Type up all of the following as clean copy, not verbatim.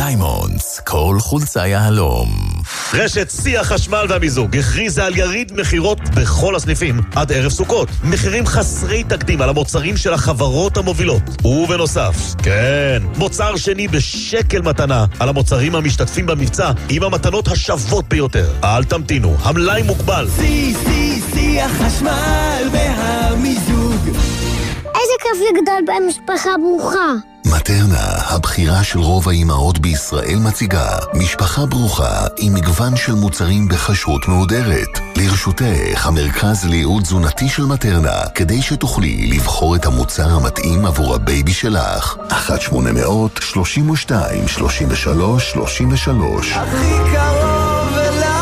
דיימונדס, כל חולצה יהלום. רשת שיא החשמל והמיזוג הכריזה על יריד מחירות בכל הסניפים עד ערב סוכות. מחירים חסרי תקדים על המוצרים של החברות המובילות. ובנוסף, כן, מוצר שני בשקל מתנה על המוצרים המשתתפים במבצע עם המתנות השוות ביותר. אל תמתינו, המלאי מוגבל. שיא החשמל והמיזוג. איזה כיף לגדול במשפחה ברוכה. מטרנה, הבחירה של רוב האימהות בישראל, מציגה משפחה ברוכה עם מגוון של מוצרים בחשות מהודרת. לרשותך המרכז לייעוד תזונתי של מטרנה, כדי שתוכלי לבחור את המוצר המתאים עבור הבייבי שלך. 1-800-32-33-33. הכי קרוב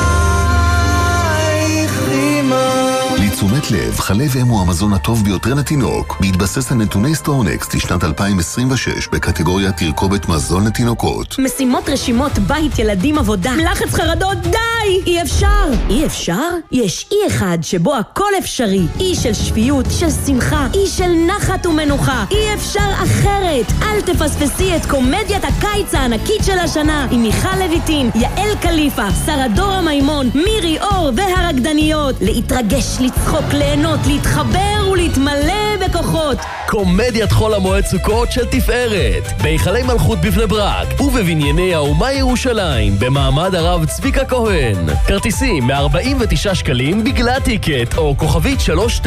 אלייך אמא. לתשומת לב, חלב אם הוא המזון הטוב ביותר לתינוק, בהתבסס על נתוני סטורנקסט לשנת 2026 בקטגוריה תרכובת מזון לתינוקות. משימות, רשימות, בית, ילדים, עבודה, לחץ, חרדות, די! אי אפשר! אי אפשר? יש אי אחד שבו הכל אפשרי. אי של שפיות, של שמחה, אי של נחת ומנוחה. אי אפשר אחרת. אל תפספסי את קומדיית הקיץ הענקית של השנה עם מיכל לויטין, יעל קליפה, שרה דורה מימון, מירי אור והרקדניות. להתרגש, לצחוק, ליהנות, להתחבר ולהתמלא בכוחות. קומדיית חול המועד סוכות של תפארת, בהיכלי מלכות בבני ברק ובבנייני האומה ירושלים, במעמד הרב צביקה כהן. כרטיסים מ-49 שקלים בגלל טיקט או כוכבית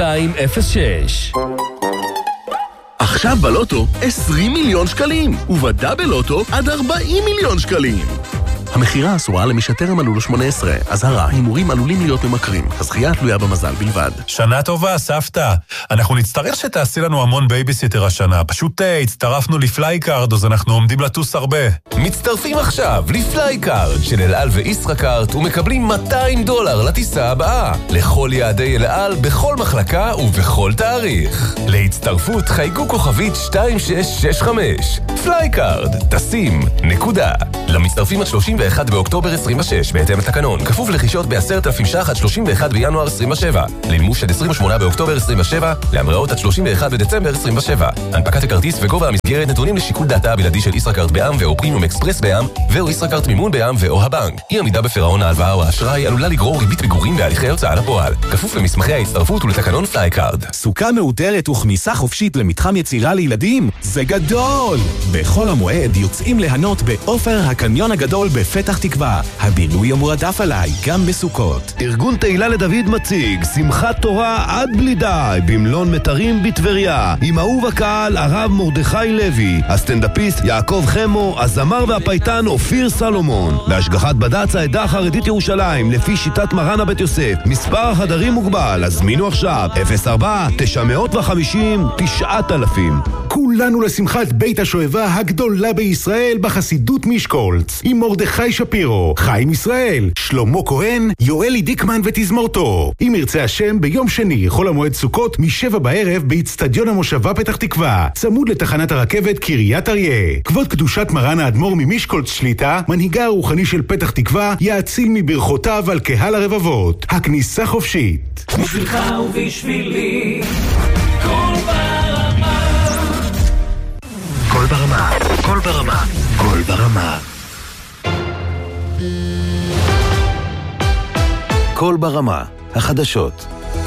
3206. עכשיו בלוטו 20 מיליון שקלים, ובדאבל לוטו עד 40 מיליון שקלים. המחירה אסורה למי שטרם מלאו לו 18. אזהרה, הימורים עלולים להיות ממכרים. הזכייה תלויה במזל בלבד. שנה טובה, סבתא. אנחנו נצטרך שתעשי לנו המון בייביסיטר השנה. פשוט הצטרפנו לפלייקארד, אז אנחנו עומדים לטוס הרבה. מצטרפים עכשיו לפלייקארד של אל על וישראכרט ומקבלים $200 לטיסה הבאה. לכל יעדי אל על, בכל מחלקה ובכל תאריך. להצטרפות חייגו כוכבית 2665. פלייקארד, טסים, נקודה. למצטרפים עד 31 באוקטובר 26, בהתאם לתקנון, כפוף לחישות ב10,000 ש"ח עד 31 בינואר 27, למימוש עד 28 באוקטובר 27, להמראות עד 31 בדצמבר 27. הנפקת הכרטיס וגובה המסגרת נתונים לשיקול דעתה הבלעדי של ישראכרט בע"מ ואו פרימיום אקספרס בע"מ ואו ישראכרט מימון בע"מ ואו הבנק. אי עמידה בפירעון ההלוואה או האשראי עלולה לגרור ריבית פיגורים בהליכי הוצאה לפועל, כפוף למסמכי ההצטרפות ולתקנון פלייקארד. סוכה מאותרת וכניסה חופשית למתחם יצירה לילדים זה גדול! בחול המועד יוצאים ליהנות באופר הקניון הגדול בפתח תקווה. הבילוי המועדף עליי גם בסוכות. ארגון תהילה לדוד מציג שמחת תורה עד בלי די במלון מטרים בטבריה, עם אהוב הקהל הרב מרדכי לוי, הסטנדאפיסט יעקב חמו, הזמר והפייטן אופיר סלומון, להשגחת בד"ץ העדה החרדית ירושלים לפי שיטת מרן הבית יוסף. מספר החדרים מוגבל, הזמינו עכשיו 04-950-9000. כולנו לשמחת בית השואבה הגדולה בישראל בחסידות משקולץ, עם מרדכי שפירו, חיים ישראל, שלמה כהן, יואלי דיקמן ותזמורתו. אם ירצה השם, ביום שני חול המועד סוכות מ7 בערב באצטדיון המושבה פתח תקווה, צמוד לתחנת הרכבת קריית אריה. כבוד קדושת מרן האדמו"ר ממשקולץ שליטה, מנהיגה הרוחני של פתח תקווה, יאציל מברכותיו על קהל הרבבות. הכניסה חופשית. בשבילך ובשבילי כל ברמה, כל ברמה, כל ברמה, כל ברמה. כל ברמה, החדשות.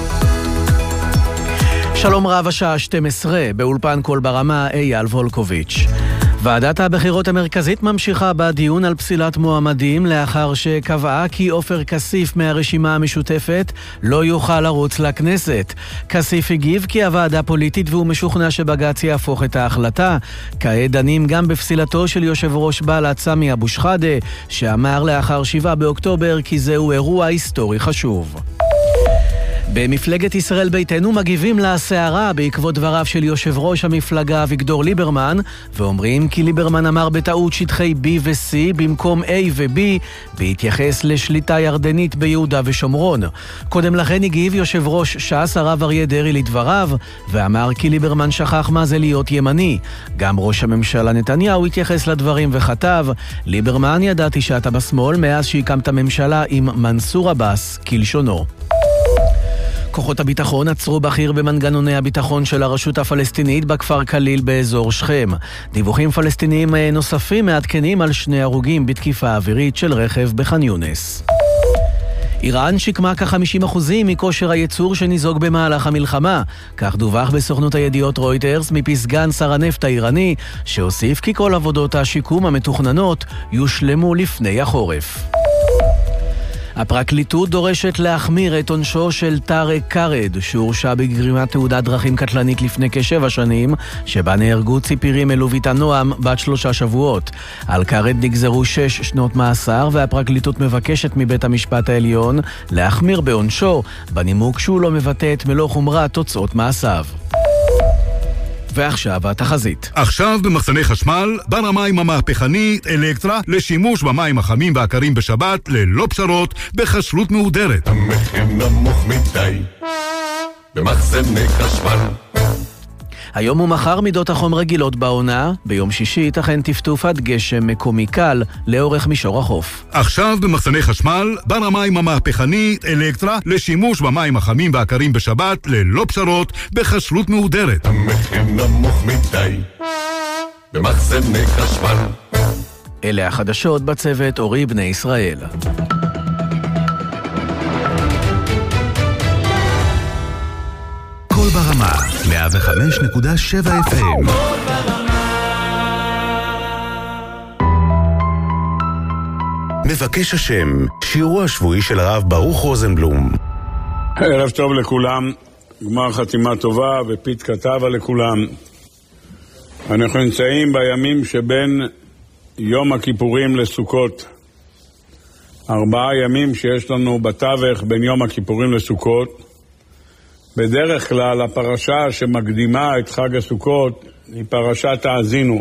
שלום רב, השעה 12, באולפן כל ברמה, אייל וולקוביץ'. ועדת הבחירות המרכזית ממשיכה בדיון על פסילת מועמדים לאחר שקבעה כי עופר כסיף מהרשימה המשותפת לא יוכל לרוץ לכנסת. כסיף הגיב כי הוועדה פוליטית והוא משוכנע שבג"ץ יהפוך את ההחלטה. כעת דנים גם בפסילתו של יושב ראש בל"ד סמי אבו שחאדה, שאמר לאחר 7 באוקטובר כי זהו אירוע היסטורי חשוב. במפלגת ישראל ביתנו מגיבים לסערה בעקבות דבריו של יושב ראש המפלגה אביגדור ליברמן, ואומרים כי ליברמן אמר בטעות שטחי B ו-C במקום A ו-B בהתייחס לשליטה ירדנית ביהודה ושומרון. קודם לכן הגיב יושב ראש ש"ס הרב אריה דרעי לדבריו, ואמר כי ליברמן שכח מה זה להיות ימני. גם ראש הממשלה נתניהו התייחס לדברים וכתב, ליברמן, ידעתי שאתה בשמאל מאז שהקמת ממשלה עם מנסור עבאס, כלשונו. כוחות הביטחון עצרו בכיר במנגנוני הביטחון של הרשות הפלסטינית בכפר קליל באזור שכם. דיווחים פלסטיניים נוספים מעדכנים על 2 הרוגים בתקיפה אווירית של רכב בח'אן יונס. איראן שיקמה כ-50% מכושר הייצור שניזוג במהלך המלחמה. כך דווח בסוכנות הידיעות רויטרס מפי סגן שר הנפט האיראני, שהוסיף כי כל עבודות השיקום המתוכננות יושלמו לפני החורף. הפרקליטות דורשת להחמיר את עונשו של טארק קארד, שהורשע בגרימת תאונת דרכים קטלנית לפני כ7 שנים, שבה נהרגו ציפי רימל וביתה נועם בת 3 שבועות. על קארד נגזרו 6 שנות מאסר, והפרקליטות מבקשת מבית המשפט העליון להחמיר בעונשו, בנימוק שהוא לא מבטא את מלוא חומרת תוצאות מעשיו. ועכשיו התחזית. עכשיו במחסני חשמל, בר המים המהפכנית אלקטרה לשימוש במים החמים והקרים בשבת ללא פשרות בכשרות מהודרת. המחיר נמוך מדי במחסני חשמל. היום ומחר מידות החום רגילות בעונה, ביום שישי ייתכן טפטוף עד גשם מקומי קל לאורך מישור החוף. עכשיו במחסני חשמל, בר המים המהפכנית אלקטרה לשימוש במים החמים והקרים בשבת ללא פשרות בכשרות מהודרת. המחיר נמוך מדי במחסני חשמל. אלה החדשות בצוות אורי בני ישראל. כל ברמה, 105.7 FM. מבקש השם, שיעורו השבועי של הרב ברוך רוזנבלום. ערב טוב לכולם, גמר חתימה טובה ופית כתבה לכולם. אנחנו נמצאים בימים שבין יום הכיפורים לסוכות. 4 ימים שיש לנו בתווך בין יום הכיפורים לסוכות. בדרך כלל הפרשה שמקדימה את חג הסוכות היא פרשת האזינו.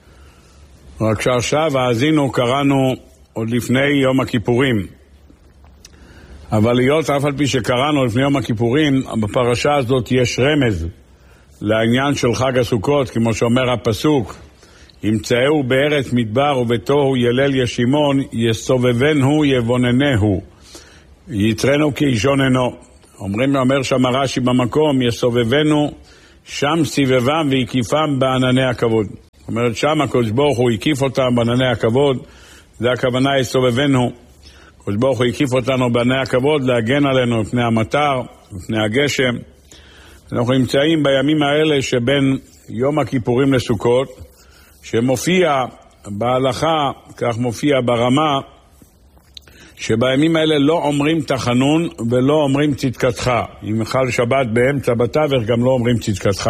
רק שעכשיו האזינו קראנו עוד לפני יום הכיפורים. אבל להיות אף על פי שקראנו לפני יום הכיפורים, בפרשה הזאת יש רמז לעניין של חג הסוכות, כמו שאומר הפסוק, ימצאהו בארץ מדבר ובתוהו ילל ישימון, יסובבנו יבוננהו, יתרנו כאישוננו. אומר שם רש"י במקום, יסובבנו, שם סביבם והקיפם בענני הכבוד. זאת אומרת, שם הקדוש ברוך הוא הקיף אותם בענני הכבוד, זה הכוונה יסובבנו. הקדוש ברוך הוא הקיף אותנו בענני הכבוד, להגן עלינו מפני המטר, מפני הגשם. אנחנו נמצאים בימים האלה שבין יום הכיפורים לסוכות, שמופיע בהלכה, כך מופיע ברמה, שבימים האלה לא אומרים תחנון ולא אומרים צדקתך. אם חל שבת באמצע בתווך גם לא אומרים צדקתך,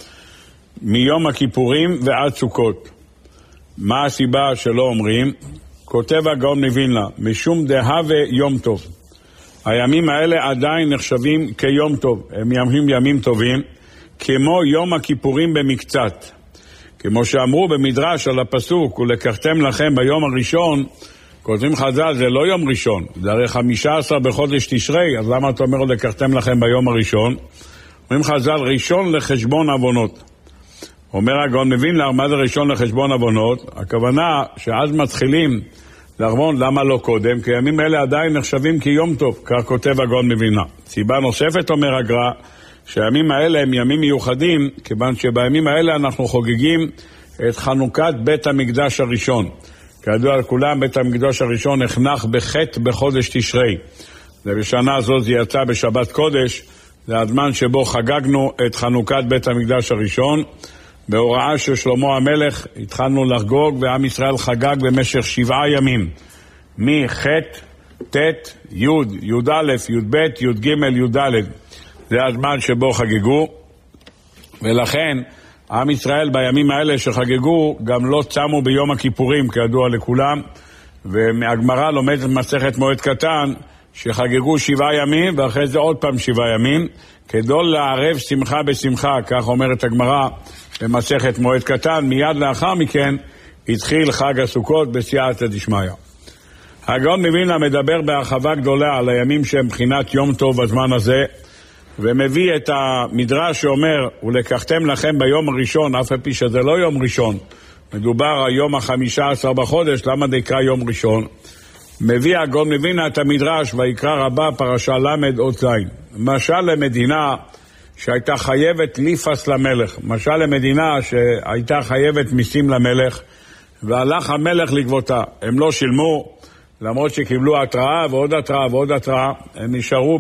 מיום הכיפורים ועד סוכות. מה הסיבה שלא אומרים? כותב הגאון מווילנה, משום דהווה יום טוב. הימים האלה עדיין נחשבים כיום טוב, הם ימים טובים, כמו יום הכיפורים במקצת. כמו שאמרו במדרש על הפסוק, ולקחתם לכם ביום הראשון, כותבים חז"ל, זה לא יום ראשון, זה הרי 15 בחודש תשרי, אז למה אתה אומר לקחתם לכם ביום הראשון? אומרים חז"ל, ראשון לחשבון עוונות. אומר הגאון מווילנה, מה זה ראשון לחשבון עוונות? הכוונה שאז מתחילים לחשבון, למה לא קודם? כי הימים האלה עדיין נחשבים כיום טוב, כך כותב הגאון מווילנה. סיבה נוספת אומר הגר"א, שהימים האלה הם ימים מיוחדים, כיוון שבימים האלה אנחנו חוגגים את חנוכת בית המקדש הראשון. כידוע לכולם, בית המקדש הראשון נחנך בחטא בחודש תשרי. ובשנה הזאת זה יצא בשבת קודש, זה הזמן שבו חגגנו את חנוכת בית המקדש הראשון. בהוראה של שלמה המלך התחלנו לחגוג, ועם ישראל חגג במשך 7 ימים. מחטא, ט', י', י' א', י' ב', י' ג', י' ד'. זה הזמן שבו חגגו, ולכן עם ישראל בימים האלה שחגגו גם לא צמו ביום הכיפורים, כידוע לכולם, ומהגמרא לומדת מסכת מועד קטן, שחגגו 7 ימים, ואחרי זה עוד פעם 7 ימים, כדי לערב שמחה בשמחה, כך אומרת הגמרא במסכת מועד קטן. מיד לאחר מכן התחיל חג הסוכות בסייעתא דשמיא. הגאון מווילנה מדבר בהרחבה גדולה על הימים שהם בחינת יום טוב בזמן הזה, ומביא את המדרש שאומר, ולקחתם לכם ביום הראשון, אף על פי שזה לא יום ראשון, מדובר היום ה-15 בחודש, למה זה יקרא יום ראשון? מביא הגאון מווילנה את המדרש ויקרא רבה פרשה למד אות זין. משל למדינה שהייתה חייבת ליפס למלך, משל למדינה שהייתה חייבת מיסים למלך, והלך המלך לגבותה. הם לא שילמו, למרות שקיבלו התראה ועוד התראה ועוד התראה, הם נשארו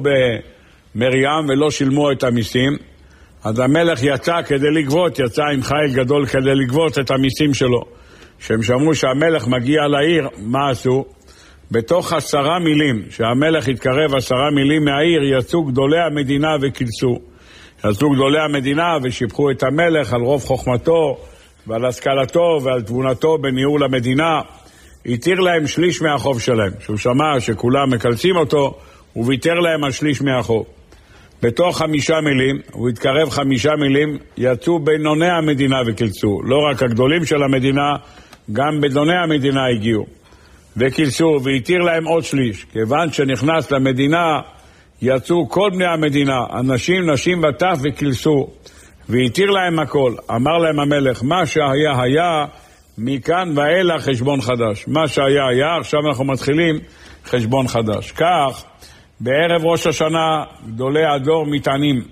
במרים ולא שילמו את המיסים. אז המלך יצא כדי לגבות, יצא עם חיל גדול כדי לגבות את המיסים שלו. כשהם שמעו שהמלך מגיע לעיר, מה עשו? בתוך 10 מילים, שהמלך התקרב 10 מילים מהעיר, יצאו גדולי המדינה וכילסו. יצאו גדולי המדינה ושיבחו את המלך על רוב חוכמתו ועל השכלתו ועל תבונתו בניהול המדינה. התיר להם שליש מהחוב שלהם. שהוא שמע שכולם מקלסים אותו, הוא ויתר להם על שליש מהחוב. בתוך 5 מילים, הוא התקרב 5 מילים, יצאו בינוני המדינה וכילסו. לא רק הגדולים של המדינה, גם בינוני המדינה הגיעו. וכילסו, והתיר להם עוד שליש. כיוון שנכנס למדינה, יצאו כל בני המדינה, אנשים, נשים וטף וכילסו. והתיר להם הכל. אמר להם המלך, מה שהיה היה, מכאן ואילך חשבון חדש. מה שהיה היה, עכשיו אנחנו מתחילים חשבון חדש. כך, בערב ראש השנה, גדולי הדור מתענים,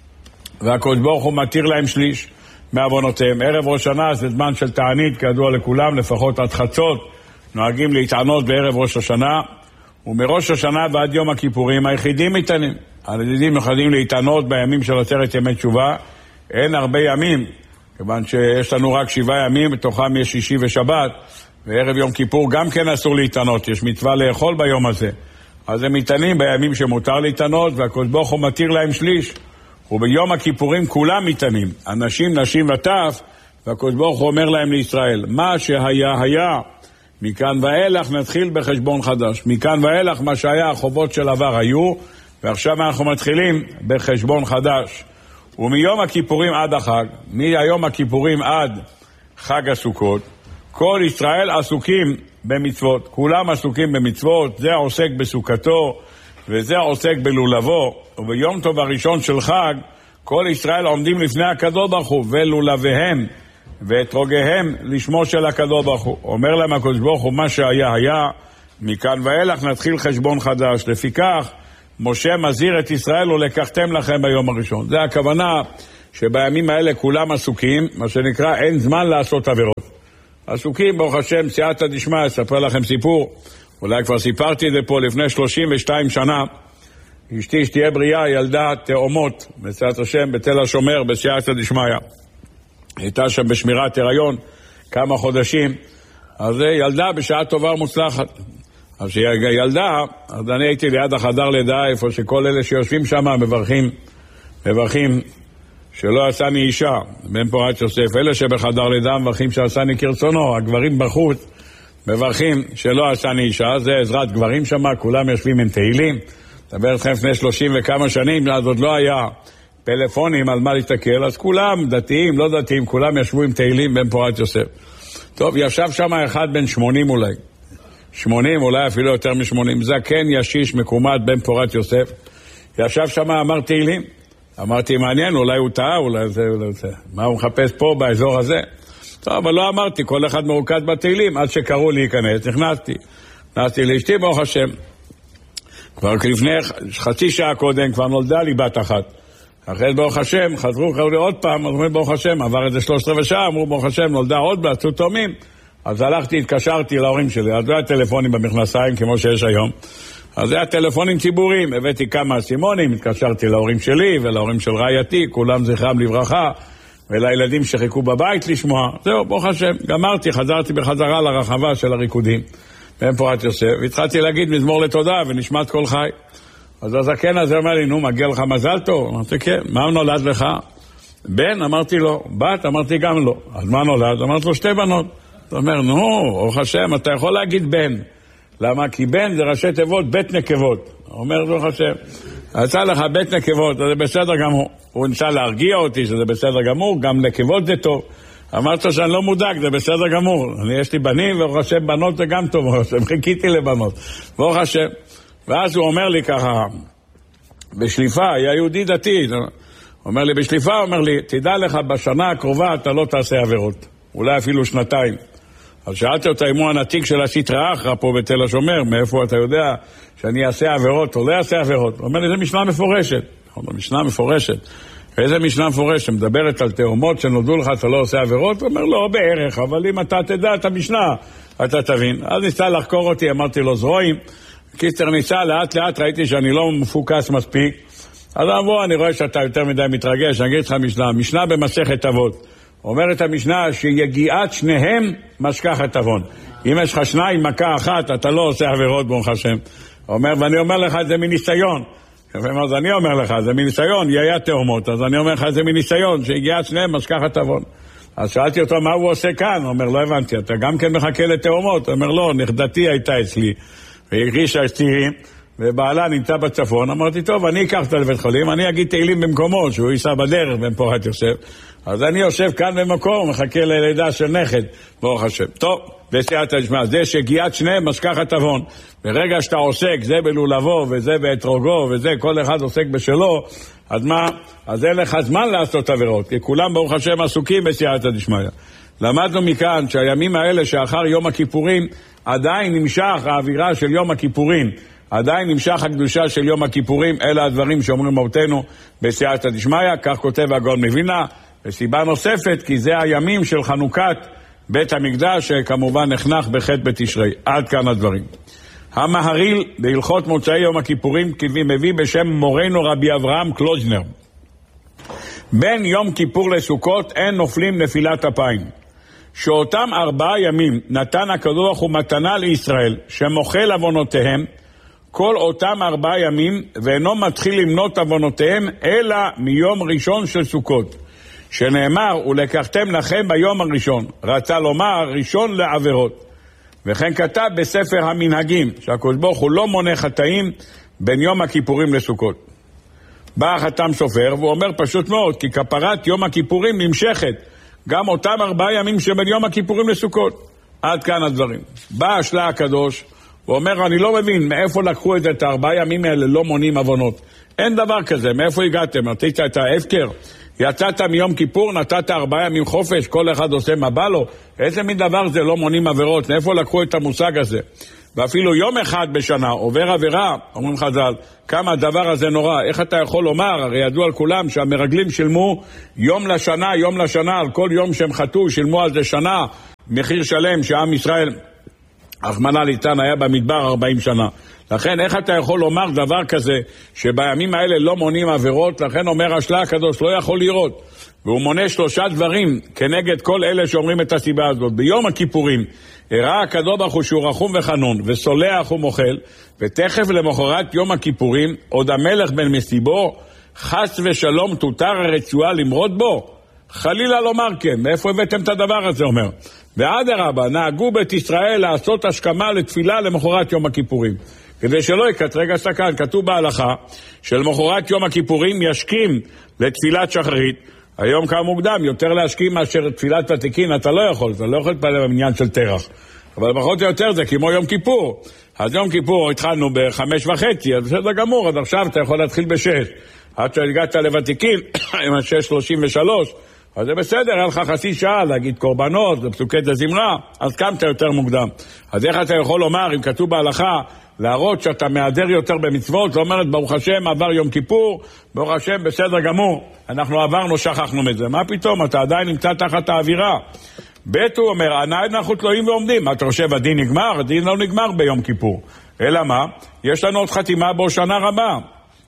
והקדוש ברוך הוא מתיר להם שליש מעוונותיהם. ערב ראש השנה זה זמן של תענית, כידוע לכולם, לפחות עד חצות, נוהגים להתענות בערב ראש השנה, ומראש השנה ועד יום הכיפורים היחידים מתענים. היחידים יכולים להתענות בימים של 10 ימי תשובה, אין הרבה ימים, כיוון שיש לנו רק 7 ימים, בתוכם יש שישי ושבת, וערב יום כיפור גם כן אסור להתענות, יש מצווה לאכול ביום הזה. אז הם מתענים בימים שמותר להתענות, והקדוש ברוך הוא מתיר להם שליש, וביום הכיפורים כולם מתענים, אנשים, נשים וטף, והקדוש ברוך הוא אומר להם לישראל, מה שהיה היה, מכאן ואילך נתחיל בחשבון חדש. מכאן ואילך מה שהיה, החובות של עבר היו, ועכשיו אנחנו מתחילים בחשבון חדש. ומיום הכיפורים עד החג, מהיום הכיפורים עד חג הסוכות, כל ישראל עסוקים במצוות. כולם עסוקים במצוות, זה עוסק בסוכתו, וזה עוסק בלולבו. וביום טוב הראשון של חג, כל ישראל עומדים לפני הקדוש ברוך הוא, ולולביהם ואת רוגיהם לשמו של הקדוש ברוך הוא. אומר להם הקדוש ברוך הוא, מה שהיה היה, מכאן ואילך נתחיל חשבון חדש. לפיכך, משה מזהיר את ישראל ולקחתם לכם ביום הראשון. זה הכוונה שבימים האלה כולם עסוקים, מה שנקרא אין זמן לעשות עבירות. עסוקים, ברוך השם, סייעתא דשמיא, אספר לכם סיפור, אולי כבר סיפרתי את זה פה לפני 32 שנה, אשתי שתהיה בריאה, ילדה תאומות, בסייעתא השם, בתל השומר, בסייעתא דשמיא. הייתה שם בשמירת הריון כמה חודשים, אז ילדה בשעה טובה ומוצלחת. אז שהיא ילדה, אז אני הייתי ליד החדר לידה, איפה שכל אלה שיושבים שם מברכים שלא עשני אישה, בן פורת יוסף. אלה שבחדר לידה מברכים שעשני כרצונו, הגברים בחוץ מברכים שלא עשני אישה, זה עזרת גברים שם, כולם יושבים עם תהילים. דבר אתכם לפני 30 וכמה שנים, אז עוד לא היה פלאפונים על מה להסתכל, אז כולם דתיים, לא דתיים, כולם ישבו עם תהילים בן פורת יוסף. טוב, ישב שם אחד בן 80 אולי. 80, אולי אפילו יותר מ-80, זקן ישיש מקומט בן פורת יוסף. ישב שם, אמר תהילים. אמרתי, מעניין, אולי הוא טעה, אולי זה. מה הוא מחפש פה באזור הזה? טוב, אבל לא אמרתי, כל אחד מרוכז בתהילים, עד שקראו להיכנס, נכנסתי לאשתי, ברוך השם. כבר לפני חצי שעה קודם, כבר נולדה לי בת אחת. אחרי ברוך השם, חזרו עוד פעם, אומרים ברוך השם, עבר איזה 13 שעה, אמרו ברוך השם, נולדה עוד בת, עשו תאומים. אז הלכתי, התקשרתי להורים שלי, אז לא היה טלפונים במכנסיים כמו שיש היום, אז היה טלפונים ציבוריים, הבאתי כמה סימונים, התקשרתי להורים שלי ולהורים של רעייתי, כולם זכרם לברכה, ולילדים שחיכו בבית לשמוע, זהו, ברוך השם, גמרתי, חזרתי בחזרה לרחבה של הריקודים, בן פורת יוסף, והתחלתי להגיד מזמור לתודה ונשמעת כל חי. אז הזקן הזה אומר לי, נו, מגיע לך מזל טוב? אמרתי, כן, מה נולד לך? בן? אמרתי לו, בת? אמרתי גם לא. אז מה נולד? אמרתי לו, 2 בנות. הוא אומר, נו, ברוך השם, אתה יכול להגיד בן. למה? כי בן זה ראשי תיבות, בית נקבות. הוא אומר, ברוך השם, יצא לך בית נקבות, זה בסדר גמור. הוא ניסה להרגיע אותי שזה בסדר גמור, גם נקבות זה טוב. אמרת שאני לא מודאג, זה בסדר גמור. יש לי בנים, ברוך השם, בנות זה גם טוב, ברוך השם, חיכיתי לבנות. ברוך השם. ואז הוא אומר לי ככה, בשליפה, היה יהודי דתי, הוא אומר לי, בשליפה, הוא אומר לי, תדע לך, בשנה הקרובה אתה לא תעשה עבירות. אולי אפילו 2. אז שאלתי אותה אם הוא הנתיק של הסטרא אחרא פה בתל השומר, מאיפה אתה יודע שאני אעשה עבירות או לא אעשה עבירות? הוא אומר לי, זה משנה מפורשת. משנה מפורשת. איזה משנה מפורשת? מדברת על תאומות שנודעו לך, אתה לא עושה עבירות? הוא אומר, לא, בערך, אבל אם אתה תדע את המשנה, אתה תבין. אז ניסה לחקור אותי, אמרתי לו, זרועים. קיצר ניסה, לאט לאט ראיתי שאני לא מפוקס מספיק. אז אמרו, אני רואה שאתה יותר מדי מתרגש, אני אגיד לך משנה. משנה במסכת אבות. אומרת המשנה שיגיעת שניהם משכחת עוון. אם יש לך שניים מכה אחת, אתה לא עושה עבירות ברוך השם. אומר, ואני אומר לך את זה מניסיון. אז אני אומר לך, זה מניסיון, יהיה תאומות. אז אני אומר לך, זה מניסיון, שיגיעת שניהם משכחת עוון. אז שאלתי אותו מה הוא עושה כאן. הוא אומר, לא הבנתי, אתה גם כן מחכה לתאומות? הוא אומר, לא, נכדתי הייתה אצלי, והיא הרגישה אצלי, ובעלה נמצא בצפון. אמרתי, טוב, אני אקח אותה לבית חולים, אני אגיד תהילים במקומו, שהוא ייסע בדרך בן פורת יוסף. אז אני יושב כאן במקום, מחכה ללידה של נכד, ברוך השם. טוב, בסייעתא דשמיא, זה שגיעת שניהם משכחת עוון. ברגע שאתה עוסק, זה בלולבו, וזה באתרוגו, וזה, כל אחד עוסק בשלו, אז מה? אז אין לך זמן לעשות עבירות, כי כולם ברוך השם עסוקים בסייעתא דשמיא. למדנו מכאן שהימים האלה שאחר יום הכיפורים, עדיין נמשך האווירה של יום הכיפורים, עדיין נמשך הקדושה של יום הכיפורים, אלה הדברים שאומרים אבותינו בסייעתא דשמיא, כך כותב הגאון מווילנה, וסיבה נוספת, כי זה הימים של חנוכת בית המקדש, שכמובן נחנך בח' בתשרי. עד כאן הדברים. המהריל בהלכות מוצאי יום הכיפורים מביא בשם מורנו רבי אברהם קלוזנר. בין יום כיפור לסוכות אין נופלים נפילת אפיים. שאותם 4 ימים נתן הקדוש ברוך הוא מתנה לישראל, שמוחל עוונותיהם, כל אותם 4 ימים, ואינו מתחיל למנות עוונותיהם, אלא מיום ראשון של סוכות. שנאמר, ולקחתם לכם ביום הראשון. רצה לומר, ראשון לעבירות. וכן כתב בספר המנהגים, שהקדוש ברוך הוא לא מונה חטאים בין יום הכיפורים לסוכות. בא החתם סופר, והוא אומר פשוט מאוד, כי כפרת יום הכיפורים נמשכת, גם אותם 4 ימים שבין יום הכיפורים לסוכות. עד כאן הדברים. בא השלה הקדוש, הוא אומר, אני לא מבין מאיפה לקחו את 4 ימים האלה, לא מונים עוונות. אין דבר כזה, מאיפה הגעתם? נתית את ההפקר? יצאת מיום כיפור, נתת 4 ימים חופש, כל אחד עושה מה בא לו. איזה מין דבר זה לא מונים עבירות? מאיפה לקחו את המושג הזה? ואפילו יום אחד בשנה עובר עבירה, אומרים חז"ל, כמה הדבר הזה נורא. איך אתה יכול לומר, הרי ידוע על כולם שהמרגלים שילמו יום לשנה, על כל יום שהם חטאו, שילמו על זה שנה, מחיר שלם שעם ישראל, רחמנא ליצלן, היה במדבר 40 שנה. לכן איך אתה יכול לומר דבר כזה שבימים האלה לא מונים עבירות? לכן אומר השלה הקדוש לא יכול לראות, והוא מונה 3 דברים כנגד כל אלה שאומרים את הסיבה הזאת. ביום הכיפורים הראה הקדוש ברוך הוא שהוא רחום וחנון וסולח ומוחל, ותכף למחרת יום הכיפורים עוד המלך בן מסיבו חס ושלום תותר הרצועה למרוד בו. חלילה לומר כן. מאיפה הבאתם את הדבר הזה? אומר, ואדרבה, נהגו בית ישראל לעשות השכמה לתפילה למחרת יום הכיפורים, כדי שלא יקטרג הסכן. כתוב בהלכה של מחרת יום הכיפורים ישכים לתפילת שחרית. היום קם מוקדם, יותר להשכים מאשר תפילת ותיקין, אתה לא יכול להתפלל במניין של תרח. אבל פחות או יותר זה כמו יום כיפור. אז יום כיפור התחלנו ב5:30, אז בסדר גמור, אז עכשיו אתה יכול להתחיל ב6. עד שהגעת לוותיקין, עם 6:33, אז זה בסדר, היה לך חצי שעה להגיד קורבנות, לפסוקי דזמרה, אז קמת יותר מוקדם. אז איך אתה יכול לומר, אם כתוב בהלכה, להראות שאתה מהדר יותר במצוות, לא אומרת ברוך השם עבר יום כיפור, ברוך השם בסדר גמור, אנחנו עברנו, שכחנו מזה. מה פתאום, אתה עדיין נמצא תחת האווירה. בית הוא אומר, אנחנו תלויים ועומדים. מה אתה חושב, הדין נגמר? הדין לא נגמר ביום כיפור. אלא מה? יש לנו עוד חתימה בהושענא רבה.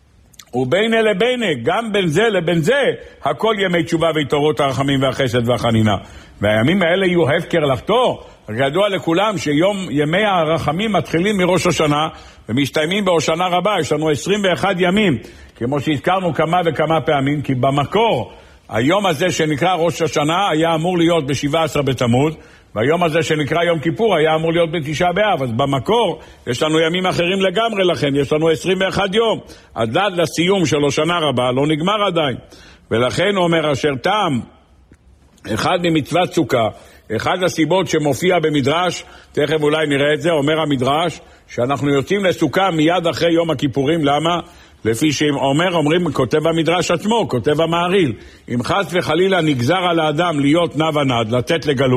ובינה לבינה, גם בין זה לבין זה, הכל ימי תשובה והתעוררות הרחמים והחסד והחנינה. והימים האלה יהיו הפקר לחטוא. ידוע לכולם שיום ימי הרחמים מתחילים מראש השנה ומסתיימים בהושענא רבה. יש לנו 21 ימים, כמו שהזכרנו כמה וכמה פעמים, כי במקור היום הזה שנקרא ראש השנה היה אמור להיות ב17 בתמוז, והיום הזה שנקרא יום כיפור היה אמור להיות ב9 באב. אז במקור יש לנו ימים אחרים לגמרי, לכן יש לנו 21 יום. עד לסיום של השנה רבה לא נגמר עדיין. ולכן הוא אומר, אשר טעם אחד ממצוות סוכה, אחד הסיבות שמופיע במדרש, תכף אולי נראה את זה, אומר המדרש, שאנחנו יוצאים לסוכה מיד אחרי יום הכיפורים. למה? לפי אומרים, כותב המדרש עצמו, כותב המהריל, אם חס וחלילה נגזר על האדם להיות נע ונד, לתת לגלות,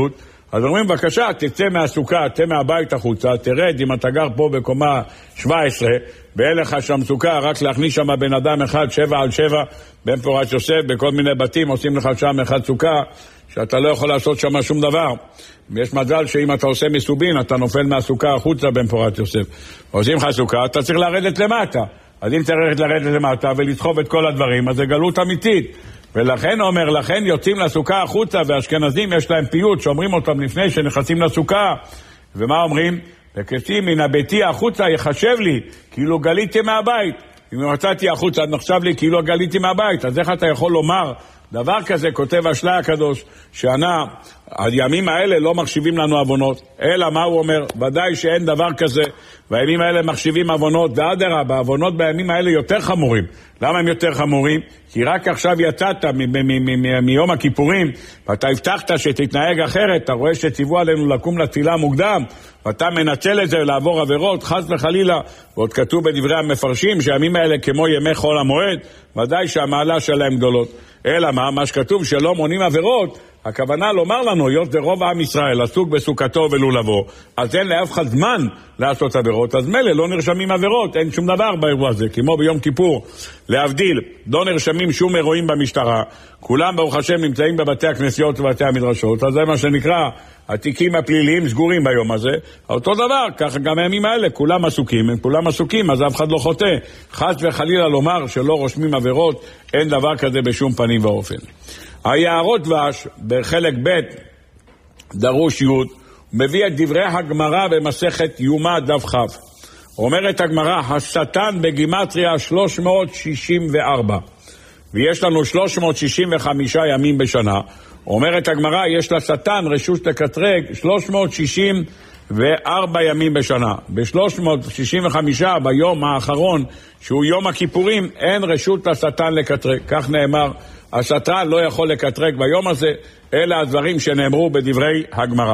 אז אומרים, בבקשה, תצא מהסוכה, תצא מהבית החוצה, תרד, אם אתה גר פה בקומה 17, ואין לך שם סוכה, רק להכניס שם בן אדם אחד, 7 על 7, בן פורת יוסף, בכל מיני בתים, עושים לך שם אחד סוכה, שאתה לא יכול לעשות שם שום דבר. ויש מזל שאם אתה עושה מסובין, אתה נופל מהסוכה החוצה, בן פורת יוסף. עושים לך סוכה, אתה צריך לרדת למטה. אז אם צריך לרדת למטה ולסחוב את כל הדברים, אז זה גלות אמיתית. ולכן אומר, לכן יוצאים לסוכה החוצה, והאשכנזים יש להם פיוט שאומרים אותם לפני שנכנסים לסוכה. ומה אומרים? וכסים מן הביתי החוצה יחשב לי כאילו גליתי מהבית. אם מצאתי החוצה נחשב לי כאילו גליתי מהבית. אז איך אתה יכול לומר דבר כזה? כותב השלה הקדוש שענה, הימים האלה לא מחשיבים לנו עוונות, אלא מה הוא אומר? ודאי שאין דבר כזה, והימים האלה מחשיבים עוונות, ואדרבה, העוונות בימים האלה יותר חמורים. למה הם יותר חמורים? כי רק עכשיו יצאת מיום הכיפורים, ואתה הבטחת שתתנהג אחרת, אתה רואה שציוו עלינו לקום לתפילה מוקדם, ואתה מנצל את זה לעבור עבירות, חס וחלילה, ועוד כתוב בדברי המפרשים שהימים האלה כמו ימי חול המועד, ודאי שהמעלה שלהם גדולות. אלא מה שכתוב שלא מונים עבירות, הכוונה לומר לנו, היות ורוב עם ישראל עסוק בסוכתו ולולבו, אז אין לאף אחד זמן לעשות עבירות, אז מלא לא נרשמים עבירות, אין שום דבר באירוע הזה, כמו ביום כיפור, להבדיל, לא נרשמים שום אירועים במשטרה, כולם ברוך השם נמצאים בבתי הכנסיות ובבתי המדרשות, אז זה מה שנקרא, התיקים הפליליים סגורים ביום הזה, אותו דבר, ככה גם הימים האלה, כולם עסוקים, הם כולם עסוקים, אז אף אחד לא חוטא, חס וחלילה לומר שלא רושמים עבירות, אין דבר כזה בשום פנים ואופן. היערות דבש, בחלק ב' דרוש י', מביא את דברי הגמרא במסכת יומא דף כ'. אומרת הגמרא, השטן בגימטריה 364, ויש לנו 365 ימים בשנה. אומרת הגמרא, יש לשטן רשות לקטרג 364 ימים בשנה. ב-365 ביום האחרון, שהוא יום הכיפורים, אין רשות לשטן לקטרג. כך נאמר, השטן לא יכול לקטרג ביום הזה, אלה הדברים שנאמרו בדברי הגמרא.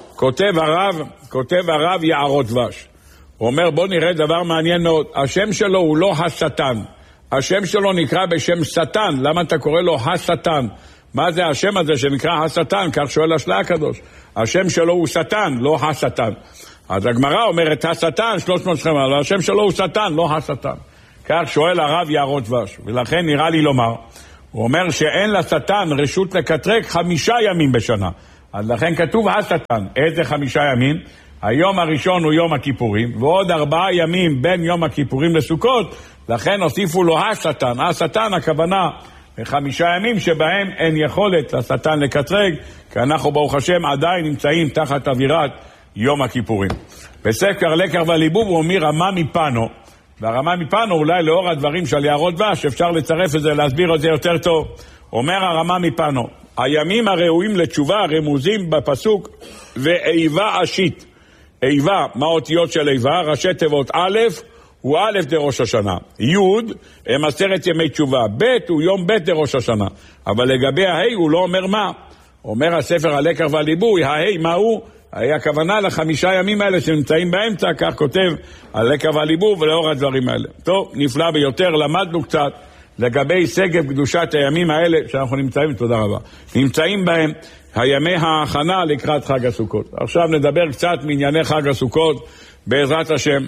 כותב הרב יערות דבש. הוא אומר, בוא נראה דבר מעניין מאוד. השם שלו הוא לא השטן. השם שלו נקרא בשם שטן. למה אתה קורא לו השטן? מה זה השם הזה שנקרא השטן? כך שואל השלה הקדוש. השם שלו הוא שטן, לא השטן. אז הגמרא אומרת, השטן 350, אבל השם שלו הוא שטן, לא השטן. כך שואל הרב יערות דבש. ולכן נראה לי לומר, הוא אומר שאין לשטן רשות לקטרג 5 ימים בשנה. אז לכן כתוב השטן. איזה 5 ימים? היום הראשון הוא יום הכיפורים, ועוד 4 ימים בין יום הכיפורים לסוכות, לכן הוסיפו לו השטן. השטן הכוונה 5 ימים שבהם אין יכולת לשטן לקטרג, כי אנחנו ברוך השם עדיין נמצאים תחת אווירת יום הכיפורים. בספר לקח וליבוב הוא אומר רמה מפנו, והרמה מפנו אולי לאור הדברים של יערות דבש אפשר לצרף את זה, להסביר את זה יותר טוב. אומר הרמה מפנו, הימים הראויים לתשובה רמוזים בפסוק ואיבה אשית. איבה, מה האותיות של איבה? ראשי תיבות א' הוא א' דראש השנה, י' הם 10 ימי תשובה, ב' הוא יום ב' דראש השנה, אבל לגבי ההי הוא לא אומר מה. אומר הספר הלקח והליבוי, ההי מה הוא? היה הכוונה ל5 ימים האלה שנמצאים באמצע, כך כותב הלקח והליבוי ולאור הדברים האלה. טוב, נפלא ביותר, למדנו קצת לגבי סגב קדושת הימים האלה שאנחנו נמצאים, תודה רבה, נמצאים בהם הימי ההכנה לקראת חג הסוכות. עכשיו נדבר קצת מענייני חג הסוכות בעזרת השם.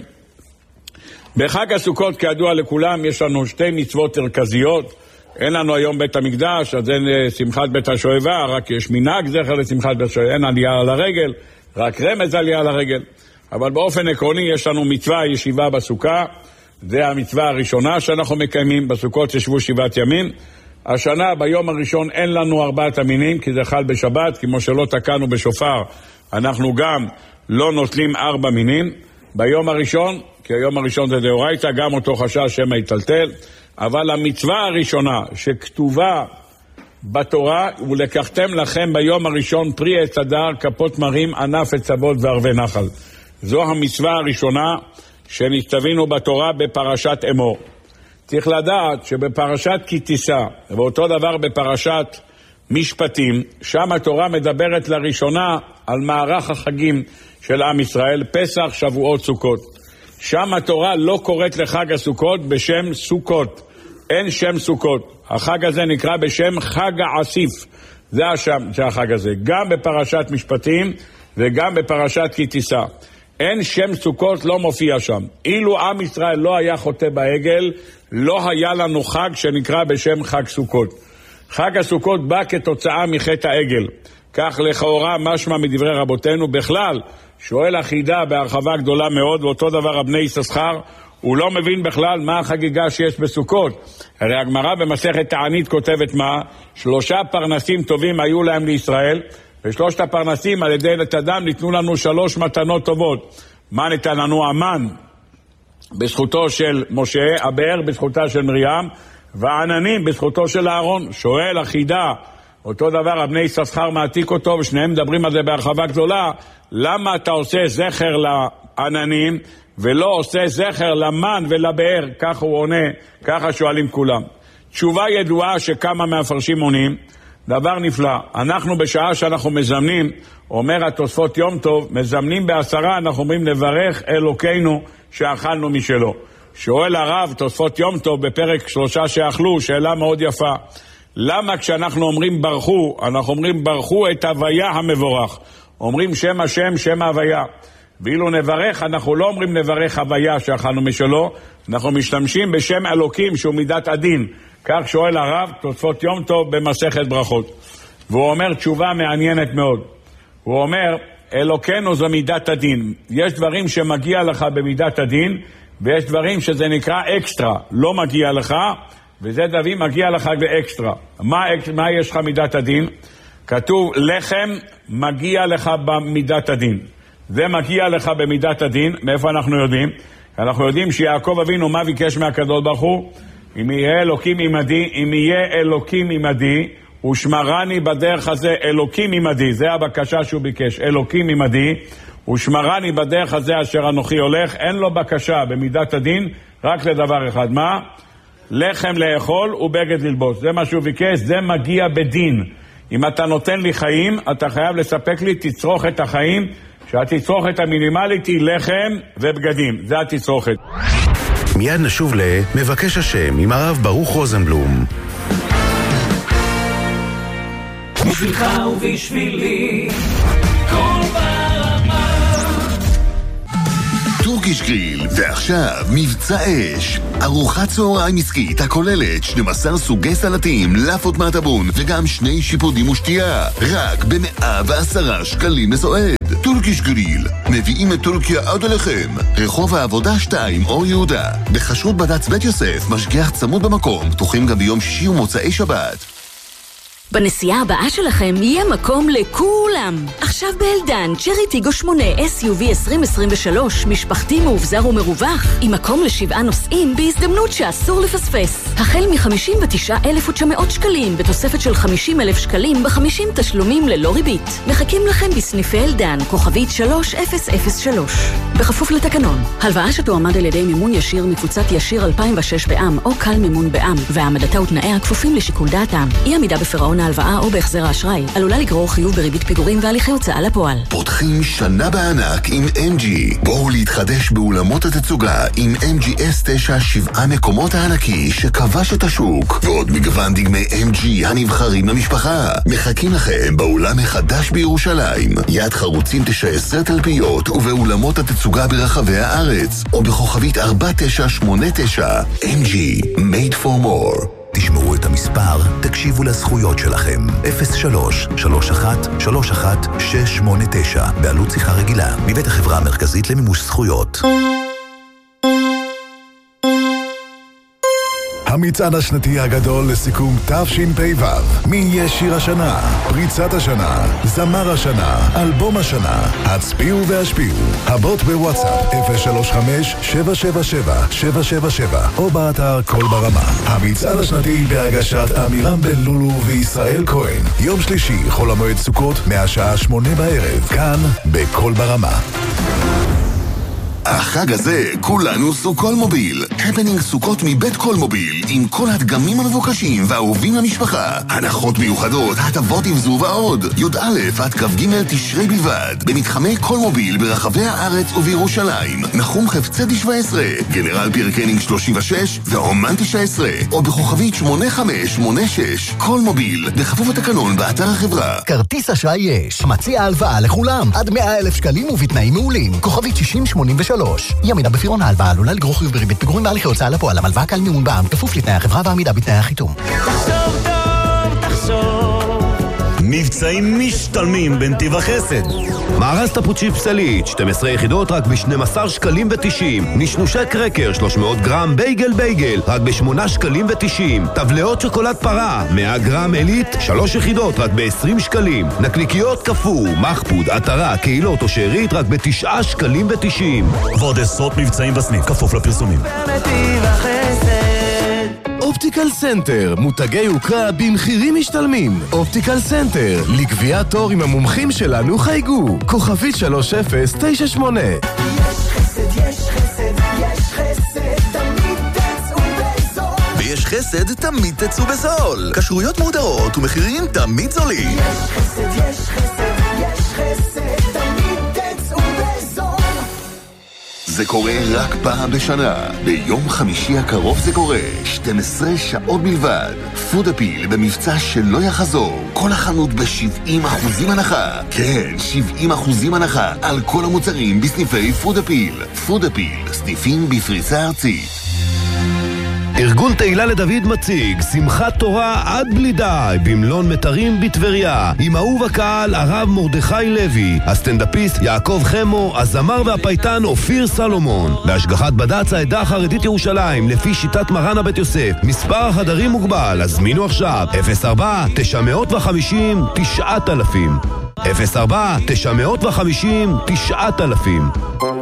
בחג הסוכות כידוע לכולם יש לנו 2 מצוות מרכזיות. אין לנו היום בית המקדש, אז אין שמחת בית השואבה, רק יש מנהג זכר לשמחת בית השואבה, אין עלייה על הרגל, רק רמז עלייה על הרגל. אבל באופן עקרוני יש לנו מצווה ישיבה בסוכה, זה המצווה הראשונה שאנחנו מקיימים, בסוכות ישבו 7 ימים. השנה ביום הראשון אין לנו 4 המינים, כי זה חל בשבת, כמו שלא תקענו בשופר, אנחנו גם לא נוטלים 4 מינים. ביום הראשון, כי היום הראשון זה דאורייתא, גם אותו חשש שמא יטלטל, אבל המצווה הראשונה שכתובה בתורה, ולקחתם לכם ביום הראשון פרי עץ הדר, כפות מרים, ענף עצבות וערבי נחל. זו המצווה הראשונה שנכתבינו בתורה בפרשת אמור. צריך לדעת שבפרשת כי תישא, ואותו דבר בפרשת משפטים, שם התורה מדברת לראשונה על מערך החגים של עם ישראל, פסח, שבועות, סוכות. שם התורה לא קוראת לחג הסוכות בשם סוכות. אין שם סוכות. החג הזה נקרא בשם חג העסיף. זה השם של החג הזה, גם בפרשת משפטים וגם בפרשת כי תישא. אין שם סוכות לא מופיע שם. אילו עם ישראל לא היה חוטא בעגל, לא היה לנו חג שנקרא בשם חג סוכות. חג הסוכות בא כתוצאה מחטא העגל. כך לכאורה משמע מדברי רבותינו. בכלל, שואל החידה בהרחבה גדולה מאוד, ואותו דבר הבני יששכר, הוא לא מבין בכלל מה החגיגה שיש בסוכות. הרי הגמרא במסכת תענית כותבת מה? 3 פרנסים טובים היו להם לישראל, ושלושת הפרנסים על ידי נתדם ניתנו לנו 3 מתנות טובות. מה ניתן לנו? המן בזכותו של משה, הבאר בזכותה של מרים, והעננים בזכותו של אהרון. שואל החידה, אותו דבר הבני יששכר מעתיק אותו, ושניהם מדברים על זה בהרחבה גדולה, למה אתה עושה זכר לעננים ולא עושה זכר למן ולבאר? ככה הוא עונה, ככה שואלים כולם. תשובה ידועה שכמה מהפרשים עונים, דבר נפלא. אנחנו בשעה שאנחנו מזמנים, אומר התוספות יום טוב, מזמנים ב10, אנחנו אומרים לברך אלוקינו שאכלנו משלו. שואל הרב תוספות יום טוב בפרק 3 שאכלו, שאלה מאוד יפה. למה כשאנחנו אומרים ברכו, אנחנו אומרים ברכו את הוויה המבורך? אומרים שם השם, שם ההוויה. ואילו נברך, אנחנו לא אומרים נברך הוויה שאכלנו משלו, אנחנו משתמשים בשם אלוקים שהוא מידת הדין. כך שואל הרב תוספות יום טוב במסכת ברכות. והוא אומר תשובה מעניינת מאוד. הוא אומר, אלוקינו זו מידת הדין. יש דברים שמגיע לך במידת הדין, ויש דברים שזה נקרא אקסטרה, לא מגיע לך, וזה דברים מגיע לך באקסטרה. מה יש לך מידת הדין? כתוב לחם מגיע לך במידת הדין. זה מגיע לך במידת הדין. מאיפה אנחנו יודעים? אנחנו יודעים שיעקב אבינו מה ביקש מהקדוש ברוך הוא? אם יהיה אלוקים עמדי, ושמרני בדרך הזה, אלוקים עמדי, זה הבקשה שהוא ביקש, אלוקים עמדי, ושמרני בדרך הזה אשר אנוכי הולך. אין לו בקשה במידת הדין, רק לדבר אחד. מה? לחם לאכול ובגד ללבוש. זה מה שהוא ביקש, זה מגיע בדין. אם אתה נותן לי חיים, אתה חייב לספק לי תצרוכת החיים, שהתצרוכת המינימלית היא לחם ובגדים. זה התצרוכת. מיד נשוב למבקש השם עם הרב ברוך רוזנבלום. בשבילך ובשבילי כל ברמה. טורקיש גריל, ועכשיו מבצע אש. ארוחת צהריים עסקית הכוללת 12 סוגי סלטים, לאפות מהטבון וגם 2 שיפודים ושתייה, רק ב110 שקלים לסועד. טורקיש גריל, מביאים את טורקיה עד אליכם. רחוב העבודה 2 אור יהודה, בחשרות בד"ץ בית יוסף, משגיח צמוד במקום, פתוחים גם ביום שישי ומוצאי שבת. בנסיעה הבאה שלכם יהיה מקום לכולם. עכשיו באלדן, צ'רי טיגו 8 SUV 2023, משפחתי מאובזר ומרווח, עם מקום ל7 נוסעים בהזדמנות שאסור לפספס. החל מ-59,900 שקלים, בתוספת של 50,000 שקלים ב50 תשלומים ללא ריבית. מחכים לכם בסניפי אלדן, כוכבית 3003. בכפוף לתקנון. הלוואה שתועמד על ידי מימון ישיר מקבוצת ישיר 2006 בעם, או קל מימון בעם, והעמדתה ותנאיה כפופים לשיקול דעתם. אי עמידה בפירעון ההלוואה או בהחזר האשראי עלולה לגרור חיוב בריבית פיגורים והליכי הוצאה לפועל. פותחים שנה בענק עם MG. בואו להתחדש באולמות התצוגה עם MG S9 7 מקומות הענקי שכבש את השוק, ועוד מגוון דגמי MG הנבחרים למשפחה. מחכים לכם באולם החדש בירושלים, יד חרוצים 19 תלפיות, ובאולמות התצוגה ברחבי הארץ, או בכוכבית 4989. MG, made for more. תשמעו את המספר, תקשיבו לזכויות שלכם. 03-31-31-689, בעלות שיחה רגילה, מבית החברה המרכזית למימוש זכויות. המצעד השנתי הגדול לסיכום תשפ"ו. מי יהיה שיר השנה? פריצת השנה, זמר השנה, אלבום השנה. הצביעו והשפיעו. הבוט בוואטסאפ 035-777-777 או באתר כל ברמה. המצעד השנתי בהגשת אמירם בן לולו וישראל כהן. יום שלישי, חול המועד סוכות, מהשעה 8 בערב, כאן בכל ברמה. החג הזה כולנו סוכול מוביל. הפנינג סוכות מבית כל מוביל, עם כל הדגמים המבוקשים והאהובים למשפחה. הנחות מיוחדות, הטבות עם ועוד. י"א עד כ"ג תשרי בלבד. במתחמי כל מוביל ברחבי הארץ ובירושלים. נחום חפצי 17, גנרל פירקנינג 36 והומן 19, או בכוכבית 8586. כל מוביל, בכפוף התקנון באתר החברה. כרטיס אשראי יש. מציע הלוואה לכולם. עד 100,000 שקלים ובתנאים מעולים. כוכבית 6083. ימינה בפירעון ההלוואה עלולה לגרור חיוב בריבית פיגורים בהליכי הוצאה לפועל. המלוואה קל מימון בע"מ, כפוף לתנאי החברה ועמידה בתנאי החיתום. תחשוב טוב, תחשוב. מבצעים משתלמים בנתיב החסד. מארז טפוצ'י פסלית, 12 יחידות רק ב12 שקלים ו90. נשנושי קרקר 300 גרם בייגל רק ב8 שקלים ו90. טבלאות שוקולד פרה 100 גרם אלית 3 יחידות רק ב20 שקלים. נקניקיות קפוא, מחפוד, עטרה, קהילות או שארית רק ב9 שקלים ו90. ועוד עשרות מבצעים בסניף, כפוף לפרסומים. בנתיב החסד. אופטיקל סנטר, מותגי יוקרה במחירים משתלמים. אופטיקל סנטר, לקביעת תור עם המומחים שלנו חייגו. כוכבית 3098. יש חסד, יש חסד, יש חסד, תמיד תצאו בזול. ויש חסד, תמיד תצאו בזול. כשרויות מודרות ומחירים תמיד זולים. יש חסד, יש חסד, יש חסד, תמיד תצאו בזול. זה קורה רק פעם בשנה. ביום חמישי הקרוב זה קורה. 12 שעות בלבד. פוד אפיל במבצע שלא יחזור. כל החנות ב70% הנחה. כן, 70% הנחה על כל המוצרים בסניפי פוד אפיל. פוד אפיל, סניפים בפריסה ארצית. ארגון תהילה לדוד מציג שמחת תורה עד בלי די במלון מטרים בטבריה עם אהוב הקהל הרב מרדכי לוי, הסטנדאפיסט יעקב חמו, הזמר והפייטן אופיר סלומון, בהשגחת בד"ץ העדה החרדית ירושלים לפי שיטת מרן הבית יוסף. מספר החדרים מוגבל, הזמינו עכשיו 04-950-9000 04-950-9000.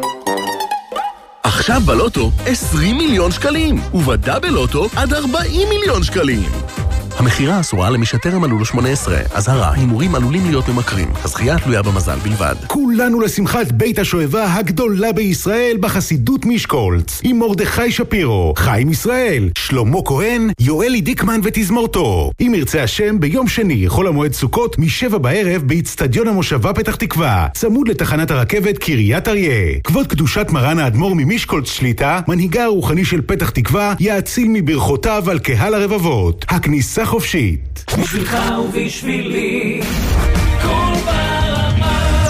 עכשיו בלוטו 20 מיליון שקלים, ובדה בלוטו עד 40 מיליון שקלים. המחירה אסורה למי שטרם מלאו לו 18. אזהרה, הימורים עלולים להיות ממכרים. הזכייה תלויה במזל בלבד. כולנו לשמחת בית השואבה הגדולה בישראל בחסידות משקולץ. עם מרדכי שפירו, חיים ישראל, שלמה כהן, יואלי דיקמן ותזמורתו. אם ירצה השם ביום שני, חול המועד סוכות, מ7 בערב באצטדיון המושבה פתח תקווה. צמוד לתחנת הרכבת קריית אריה. כבוד קדושת מרן האדמו"ר ממשקולץ שליטה, מנהיגה הרוחני של פתח תקווה, יאציל מברכותיו על קהל הרבבות. הכניסה חופשית. בשבילך ובשבילי, כל ברמה.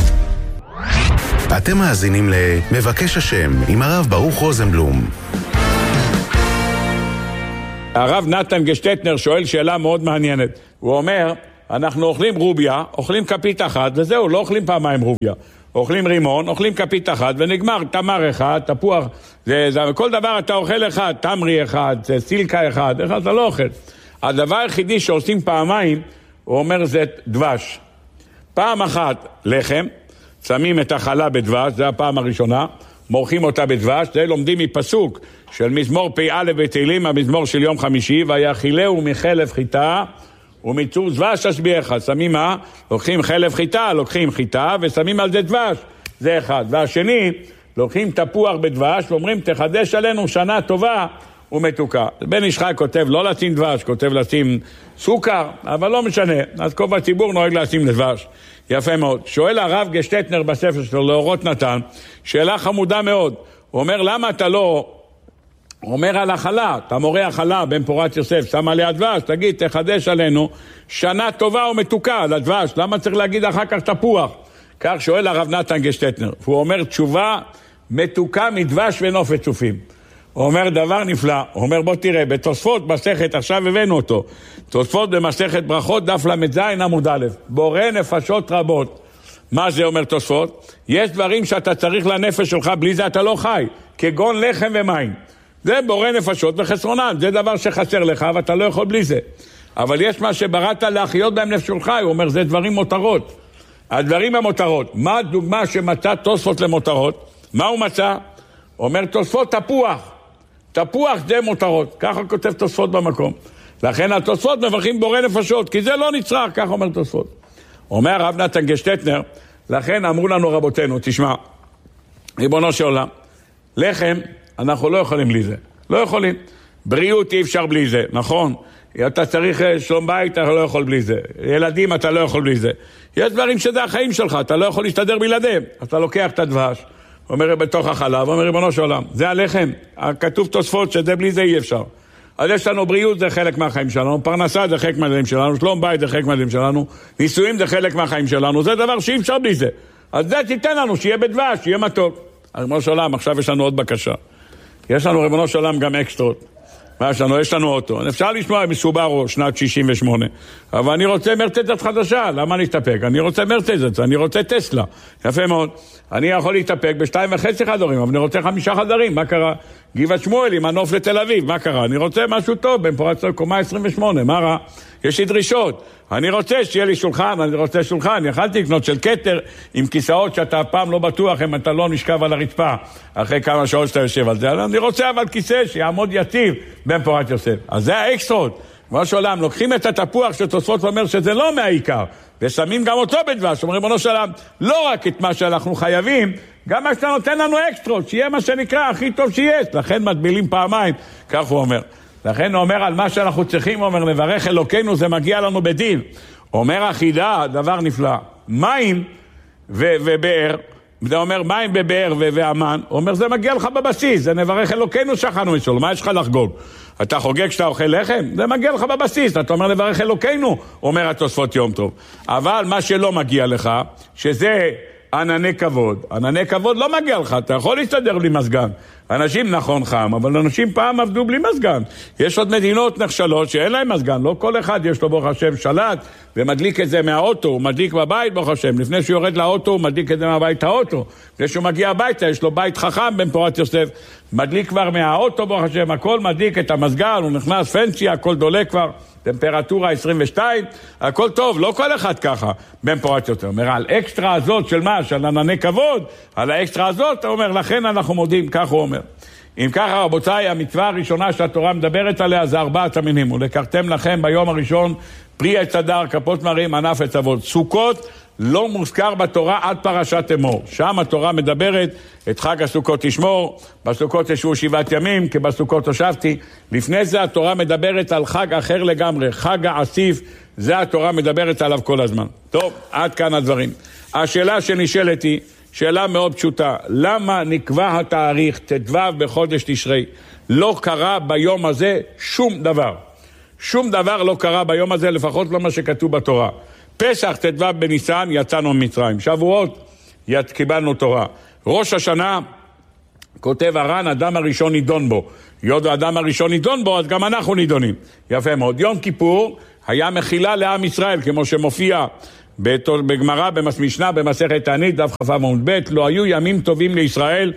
אתם מאזינים למבקש השם עם הרב ברוך רוזנבלום. הרב נתן גשטטנר שואל שאלה מאוד מעניינת. הוא אומר, אנחנו אוכלים רוביה, אוכלים כפית אחת, וזהו, לא אוכלים פעמיים רוביה. אוכלים רימון, אוכלים כפית אחת, ונגמר תמר אחד, תפוח, כל דבר אתה אוכל אחד, תמרי אחד, סילקה אחד אתה לא אוכל. הדבר היחידי שעושים פעמיים, הוא אומר זה דבש. פעם אחת לחם, שמים את החלה בדבש, זה הפעם הראשונה, מורחים אותה בדבש, זה לומדים מפסוק של מזמור פ"א בתהילים, המזמור של יום חמישי, ויאכילהו מחלב חיטה ומצור דבש אשביעך. שמים מה? לוקחים חלב חיטה, לוקחים חיטה ושמים על זה דבש, זה אחד. והשני, לוקחים תפוח בדבש ואומרים תחדש עלינו שנה טובה ומתוקה. בן ישחק כותב לא לשים דבש, כותב לשים סוכר, אבל לא משנה. אז כל הציבור נוהג לשים דבש. יפה מאוד. שואל הרב גשטטנר בספר שלו, לאורות נתן, שאלה חמודה מאוד. הוא אומר, למה אתה לא אומר על החלה, אתה מורה החלה בן פורת יוסף, שם עליה דבש, תגיד, תחדש עלינו שנה טובה ומתוקה על הדבש. למה צריך להגיד אחר כך תפוח? כך שואל הרב נתן גשטטנר. והוא אומר, תשובה מתוקה מדבש ונופת צופים. הוא אומר דבר נפלא, הוא אומר בוא תראה, בתוספות מסכת, עכשיו הבאנו אותו, תוספות במסכת ברכות, דף למ"ז עמוד א', בורא נפשות רבות. מה זה אומר תוספות? יש דברים שאתה צריך לנפש שלך, בלי זה אתה לא חי, כגון לחם ומים. זה בורא נפשות וחסרונן, זה דבר שחסר לך ואתה לא יכול בלי זה. אבל יש מה שבראת להחיות בהם נפש שלך, הוא אומר זה דברים מותרות. הדברים המותרות, מה הדוגמה שמצא תוספות למותרות? מה הוא מצא? הוא אומר תוספות תפוח. תפוח זה מותרות, ככה כותב תוספות במקום. לכן התוספות מברכים בורא נפשות, כי זה לא נצרך, ככה אומר תוספות. אומר הרב נתן גשטטנר, לכן אמרו לנו רבותינו, תשמע, ריבונו של עולם, לחם, אנחנו לא יכולים בלי זה. לא יכולים. בריאות אי אפשר בלי זה, נכון? אתה צריך שלום בית, אתה לא יכול בלי זה. ילדים, אתה לא יכול בלי זה. יש דברים שזה החיים שלך, אתה לא יכול להסתדר בלעדיהם. אתה לוקח את הדבש, אומר בתוך החלב, אומר ריבונו של עולם, זה הלחם. כתוב תוספות שזה בלי זה אי אפשר. אז יש לנו בריאות, זה חלק מהחיים שלנו, פרנסה זה חלק מהחיים שלנו, שלום בית זה חלק מהחיים שלנו, נישואים זה חלק מהחיים שלנו, זה דבר שאי אפשר בלי זה. אז זה תיתן לנו, שיהיה בדבש, שיהיה מתוק. ריבונו של עולם, עכשיו יש לנו עוד בקשה. יש לנו ריבונו של עולם גם אקסטרות. מה יש לנו? יש לנו אוטו. אפשר לשמוע מסובארו שנת 68. אבל אני רוצה מרצדס חדשה. למה להסתפק? אני רוצה מרצדס, אני רוצה טסלה. יפה מאוד. אני יכול להסתפק ב2.5 חדרים, אבל אני רוצה 5 חדרים. מה קרה? גבעת שמואל עם מנוף לתל אביב. מה קרה? אני רוצה משהו טוב, במפורט קומה 28. מה רע? יש לי דרישות. אני רוצה שיהיה לי שולחן, אני רוצה שולחן. יכלתי לקנות של קטר עם כיסאות שאתה פעם לא בטוח אם אתה לא נשכב על הרצפה אחרי כמה שעות שאתה יושב על זה. אני רוצה אבל כיסא שיעמוד יציב במפורט יוסף. אז זה האקסטרות. ממש עולם, לוקחים את התפוח שתוספות ואומר שזה לא מהעיקר, ושמים גם אותו בדבש. אומרים בנו שלם, לא רק את מה שאנחנו חייבים, גם מה שאתה נותן לנו אקסטרות, שיהיה מה שנקרא הכי טוב שיש. לכן מטבילים פעמיים, כך הוא אומר. לכן הוא אומר על מה שאנחנו צריכים, הוא אומר, נברך אלוקינו, זה מגיע לנו בדין. אומר אחידה, דבר נפלא. מים ובאר, זה אומר מים בבאר ואמן, הוא אומר, זה מגיע לך בבסיס, זה נברך אלוקינו שכנו משול, מה יש לך לחגוג? אתה חוגג כשאתה אוכל לחם? זה מגיע לך בבסיס, אתה אומר נברך אלוקינו, אומר התוספות יום טוב. אבל מה שלא מגיע לך, שזה ענני כבוד. ענני כבוד לא מגיע לך, אתה יכול להסתדר בלי מזגן. אנשים נכון חם, אבל אנשים פעם עבדו בלי מזגן. יש עוד מדינות נחשלות שאין להם מזגן, לא כל אחד יש לו ברוך השם שלט, ומדליק את זה מהאוטו, הוא מדליק בבית ברוך השם. לפני שהוא יורד לאוטו, הוא מדליק את זה מהבית האוטו. לפני שהוא מגיע הביתה, יש לו בית חכם במפורט יוסף, מדליק כבר מהאוטו ברוך השם, הכל מדליק את המזגן, הוא נכנס פנסי, הכל דולק כבר. טמפרטורה 22, הכל טוב, לא כל אחד ככה, במפורט יותר. אומר, על אקסטרה הזאת של מה? של ענני כבוד, על האקסטרה הזאת, הוא אומר, לכן אנחנו מודים, כך הוא אומר. אם ככה, רבותיי, המצווה הראשונה שהתורה מדברת עליה זה 4 המינים, ולקחתם לכם ביום הראשון פרי עץ הדר, כפות מרים, ענף עץ אבות. סוכות לא מוזכר בתורה עד פרשת אמור. שם התורה מדברת את חג הסוכות תשמור, בסוכות ישבו 7 ימים, כי בסוכות הושבתי. לפני זה התורה מדברת על חג אחר לגמרי, חג העסיף, זה התורה מדברת עליו כל הזמן. טוב, עד כאן הדברים. השאלה שנשאלת היא, שאלה מאוד פשוטה, למה נקבע התאריך ט"ו בחודש תשרי? לא קרה ביום הזה שום דבר. שום דבר לא קרה ביום הזה, לפחות לא מה שכתוב בתורה. פסח ט"ו בניסן יצאנו ממצרים, שבועות קיבלנו תורה. ראש השנה, כותב הר"ן, אדם הראשון נידון בו. היות האדם הראשון נידון בו, אז גם אנחנו נידונים. יפה מאוד. יום כיפור היה מחילה לעם ישראל, כמו שמופיע בגמרא, במשנה, במסכת תענית, דף כ"ו עמוד ב', לא היו ימים טובים לישראל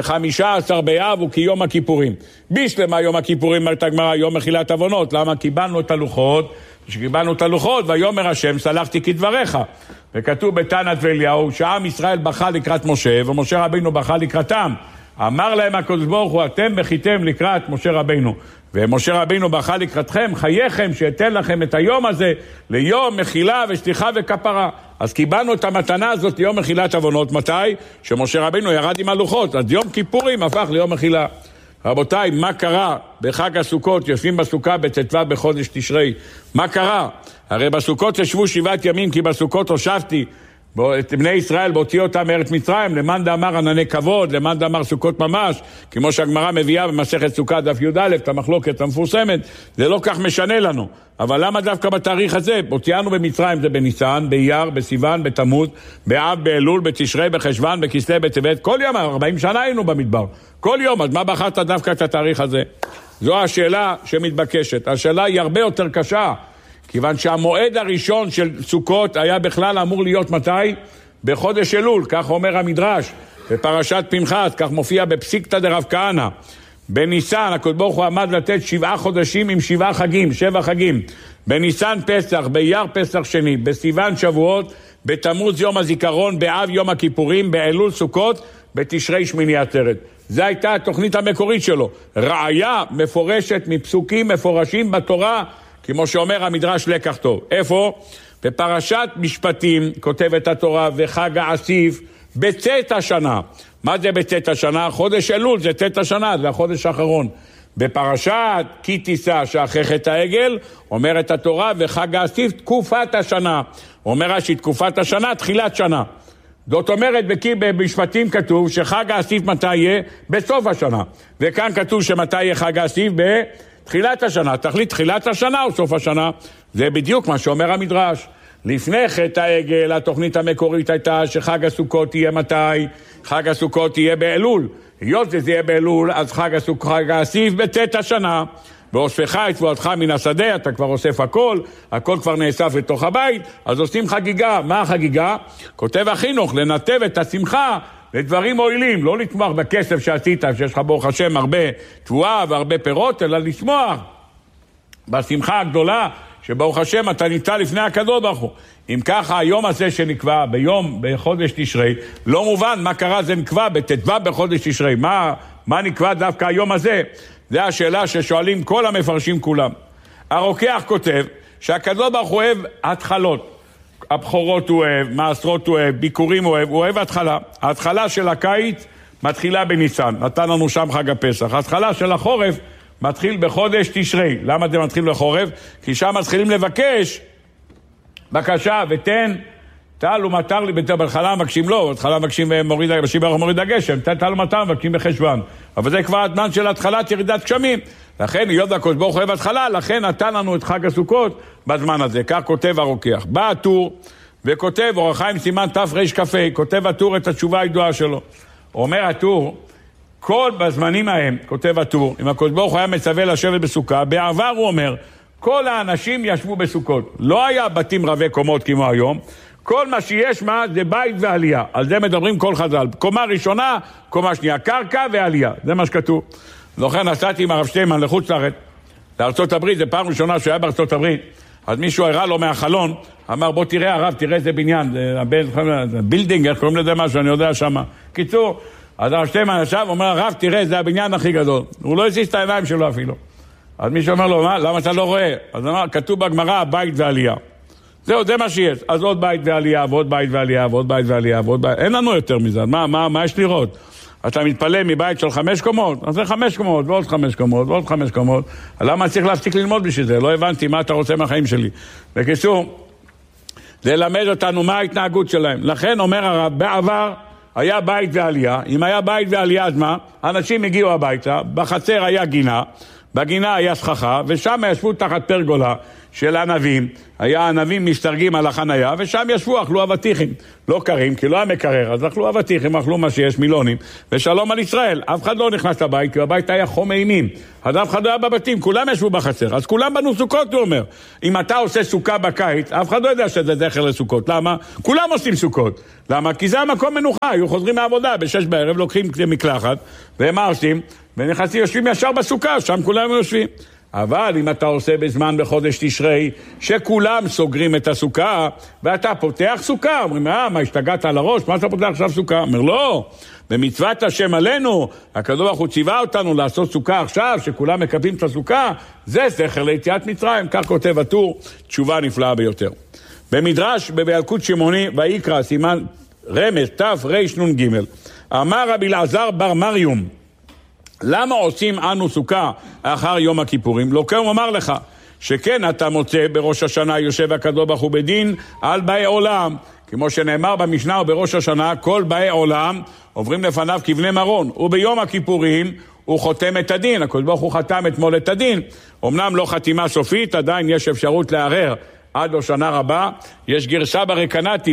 כ15 באב וכיום הכיפורים. בשלמה יום הכיפורים, אומרת הגמרא, יום מחילת עוונות. למה? קיבלנו את הלוחות, כשקיבלנו את הלוחות, ויאמר השם, סלחתי כדבריך. וכתוב בתנת ואליהו, שעם ישראל בכה לקראת משה, ומשה רבינו בכה לקראתם. אמר להם הקדוש ברוך הוא, אתם בכיתם לקראת משה רבינו. ומשה רבינו בכה לקראתכם, חייכם שיתן לכם את היום הזה ליום מחילה וסליחה וכפרה. אז קיבלנו את המתנה הזאת ליום מחילת עוונות. מתי? שמשה רבינו ירד עם הלוחות. אז יום כיפורים הפך ליום מחילה. רבותיי, מה קרה בחג הסוכות? יושבים בסוכה בט"ו בחודש תשרי. מה קרה? הרי בסוכות ישבו 7 ימים, כי בסוכות הושבתי את בני ישראל בהוציא אותם מארץ מצרים, למאן דאמר ענני כבוד, למאן דאמר סוכות ממש, כמו שהגמרא מביאה במסכת סוכה דף י"א, את המחלוקת המפורסמת. זה לא כך משנה לנו. אבל למה דווקא בתאריך הזה? הוציאנו במצרים, זה בניסן, באייר, בסיוון, בתמוז, באב, באלול, בתשרי, בחשוון, בכסלו, בטבת. כל יום, 40 שנה היינו במדבר. כל יום, אז מה בחרת דווקא את התאריך הזה? זו השאלה שמתבקשת. השאלה היא הרבה יותר קשה, כיוון שהמועד הראשון של סוכות היה בכלל אמור להיות מתי? בחודש אלול, כך אומר המדרש, בפרשת פנחס, כך מופיע בפסיקתא דרב כהנא. בניסן, הקדוש ברוך הוא עמד לתת 7 חודשים עם 7 חגים, 7 חגים. בניסן פסח, באייר פסח שני, בסיוון שבועות, בתמוז יום הזיכרון, באב יום הכיפורים, באלול סוכות, בתשרי שמיני עצרת. זו הייתה התוכנית המקורית שלו. ראיה מפורשת מפסוקים מפורשים בתורה, כמו שאומר המדרש לקח טוב. איפה? בפרשת משפטים כותבת התורה, וחג העסיף בצאת השנה. מה זה בצאת השנה? חודש אלול זה צאת השנה, זה החודש האחרון. בפרשת כי תישא שאחרי חטא העגל, אומרת התורה, וחג האסיף תקופת השנה. אומר רש"י, תקופת השנה, תחילת שנה. זאת אומרת, במשפטים כתוב שחג האסיף מתי יהיה? בסוף השנה. וכאן כתוב שמתי יהיה חג האסיף? בתחילת השנה. תחליט תחילת השנה או סוף השנה? זה בדיוק מה שאומר המדרש. לפני חטא העגל, התוכנית המקורית הייתה שחג הסוכות יהיה מתי? חג הסוכות יהיה באלול. היות שזה יהיה באלול, אז חג האסיף בצאת השנה. ואוספך את שבועתך מן השדה, אתה כבר אוסף הכל כבר נאסף לתוך הבית, אז עושים חגיגה. מה החגיגה? כותב החינוך, לנתב את השמחה לדברים מועילים, לא לתמוך בכסף שעשית, שיש לך ברוך השם הרבה תבואה והרבה פירות, אלא לשמוח בשמחה הגדולה, שברוך השם אתה נמצא לפני הקדוש ברוך הוא. אם ככה, היום הזה שנקבע בחודש תשרי, לא מובן מה קרה זה נקבע בט"ו בחודש תשרי. מה נקבע דווקא היום הזה? זה השאלה ששואלים כל המפרשים כולם. הרוקח כותב שהקדוש ברוך הוא אוהב התחלות. הבכורות הוא אוהב, מעשרות הוא אוהב, ביקורים הוא אוהב התחלה. ההתחלה של הקיץ מתחילה בניסן, נתן לנו שם חג הפסח. ההתחלה של החורף מתחיל בחודש תשרי. למה זה מתחיל בחורף? כי שם מתחילים לבקש בקשה ותן תעל ומטר לי, בהתחלה מבקשים לא, בהתחלה מבקשים מוריד הגשם, תעל ומטר מבקשים בחשבן. אבל זה כבר הזמן של התחלת ירידת גשמים. לכן, היות והקדוש ברוך הוא אוהב התחלה, לכן נתן לנו את חג הסוכות בזמן הזה. כך כותב הרוקח. בא הטור וכותב, אור החיים סימן תר"כ, כותב הטור את התשובה הידועה שלו. אומר הטור, כל בזמנים ההם, כותב הטור, אם הקדוש ברוך הוא היה מצווה לשבת בסוכה, בעבר הוא אומר, כל האנשים ישבו בסוכות. לא היה בתים רבי קומות כמו היום, כל מה שיש זה בית ועלייה. על זה מדברים כל חז"ל. קומה ראשונה, קומה שנייה, קרקע ועלייה. זה מה שכתוב. לכן נסעתי עם הרב שטיימן לחוץ לארץ, לארצות הברית, זה פעם ראשונה שהיה בארצות הברית. אז מישהו הראה לו מהחלון, אמר בוא תראה הרב, תראה איזה בניין, זה בילדינג, איך קוראים לזה משהו, אני יודע שמה. קיצור, אז הרב שטיימן ישב, אומר הרב תראה, זה הבניין הכי גדול. הוא לא הזיז את העיניים שלו אפילו. אז מישהו אומר לו, מה? למה אתה לא רואה? אז אמר, כתוב בגמרא, בית ועלייה. זהו, זה מה שיש. אז עוד בית ועלייה, ועוד בית ועלייה, ועוד בית ועלייה, ועוד בית. אין לנו יותר מזה. מה יש לראות? אתה מתפלא מבית של 5 קומות, אז זה 5 קומות, ועוד 5 קומות, ועוד 5 קומות. למה צריך להפסיק ללמוד בשביל זה? לא הבנתי מה אתה רוצה מהחיים שלי. בקיצור, זה ללמד אותנו מה ההתנהגות שלהם. לכן אומר הרב, בעבר היה בית ועלייה. אם היה בית ועלייה, אז מה? אנשים הגיעו הביתה, בחצר היה גינה, בגינה היה סככה, ושם ישבו תחת פרגולה של ענבים. היה ענבים מסתרגים על החנייה, ושם ישבו, אכלו אבטיחים. לא קרים, כי לא היה מקרר, אז אכלו אבטיחים, אכלו מה שיש, מילונים. ושלום על ישראל. אף אחד לא נכנס לבית, כי הבית היה חום אימים. אז אף אחד לא היה בבתים, כולם ישבו בחצר. אז כולם בנו סוכות, הוא אומר. אם אתה עושה סוכה בקיץ, אף אחד לא יודע שזה זכר לסוכות. למה? כולם עושים סוכות. למה? כי זה המקום מנוחה. היו חוזרים מהעבודה, ב-6 בערב, לוקחים מקלחת, והם מה עושים? ונכנסים, יושבים ישר בסוכה, שם כולם יושבים. אבל אם אתה עושה בזמן בחודש תשרי, שכולם סוגרים את הסוכה, ואתה פותח סוכה, אומרים, מה השתגעת על הראש? מה אתה פותח עכשיו סוכה? אומר, לא, במצוות השם עלינו, הקדוש ברוך הוא ציווה אותנו לעשות סוכה עכשיו, שכולם מקבלים את הסוכה, זה זכר ליציאת מצרים. כך כותב הטור, תשובה נפלאה ביותר. במדרש, בילקוט שמעוני, ויקרא, סימן רמז, תרנ"ג, אמר רבי אלעזר בר מריום, למה עושים אנו סוכה אחר יום הכיפורים? לא כן הוא אמר לך, שכן אתה מוצא בראש השנה יושב הקדוש ברוך הוא בדין על באי עולם, כמו שנאמר במשנה ובראש השנה, כל באי עולם עוברים לפניו כבני מרון, וביום הכיפורים הוא חותם את הדין. הקדוש ברוך הוא חתם אתמול את הדין, אמנם לא חתימה סופית, עדיין יש אפשרות לערער עד לשנה רבה. יש גרסה ברקנתי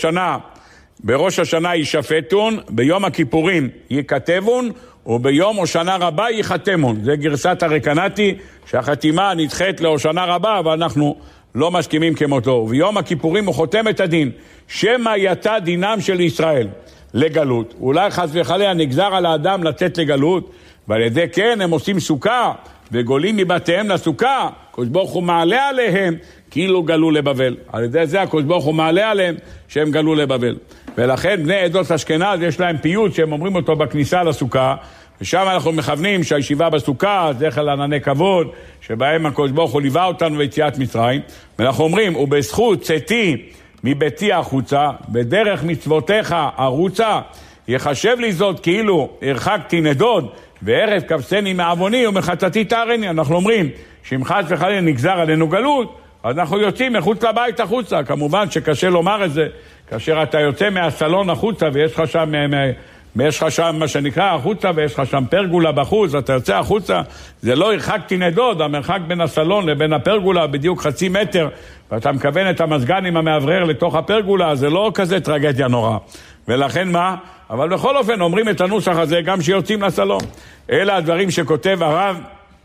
בראש השנה יישפטון, ביום הכיפורים ייכתבון, וביום הושנה רבה ייחתמון. זה גרסת הרקנתי, שהחתימה נדחית להושנה רבה, ואנחנו לא מסכימים כמותו. וביום הכיפורים הוא חותם את הדין, שמה יתה דינם של ישראל לגלות. אולי חס וחלילה נגזר על האדם לצאת לגלות, ועל ידי כן הם עושים סוכה, וגולים מבתיהם לסוכה, הקדוש ברוך הוא מעלה עליהם, כאילו גלו לבבל. על ידי זה הקדוש ברוך הוא מעלה עליהם, שהם גלו לבבל. ולכן בני עדות אשכנז יש להם פיוט שהם אומרים אותו בכניסה לסוכה, ושם אנחנו מכוונים שהישיבה בסוכה, זכר לענני כבוד, שבהם הקדוש ברוך הוא ליווה אותנו ביציאת מצרים, ואנחנו אומרים, ובזכות צאתי מביתי החוצה, בדרך מצוותיך הרוצה, יחשב לי זאת כאילו הרחקתי נדוד, וערב כבשני מעווני ומחטאתי תארני. אנחנו אומרים שאם חס וחלילה נגזר עלינו גלות, אז אנחנו יוצאים מחוץ לבית החוצה. כמובן שקשה לומר את זה, כאשר אתה יוצא מהסלון החוצה ויש לך שם מה שנקרא החוצה, ויש לך שם פרגולה בחוץ, אתה יוצא החוצה, זה לא הרחקתי נדוד, המרחק בין הסלון לבין הפרגולה בדיוק 0.5 מטר, ואתה מכוון את המזגן עם המעברר לתוך הפרגולה, זה לא כזה טרגדיה נורא. ולכן מה? אבל בכל אופן אומרים את הנוסח הזה גם שיוצאים לסלון. אלה הדברים שכותב הרב,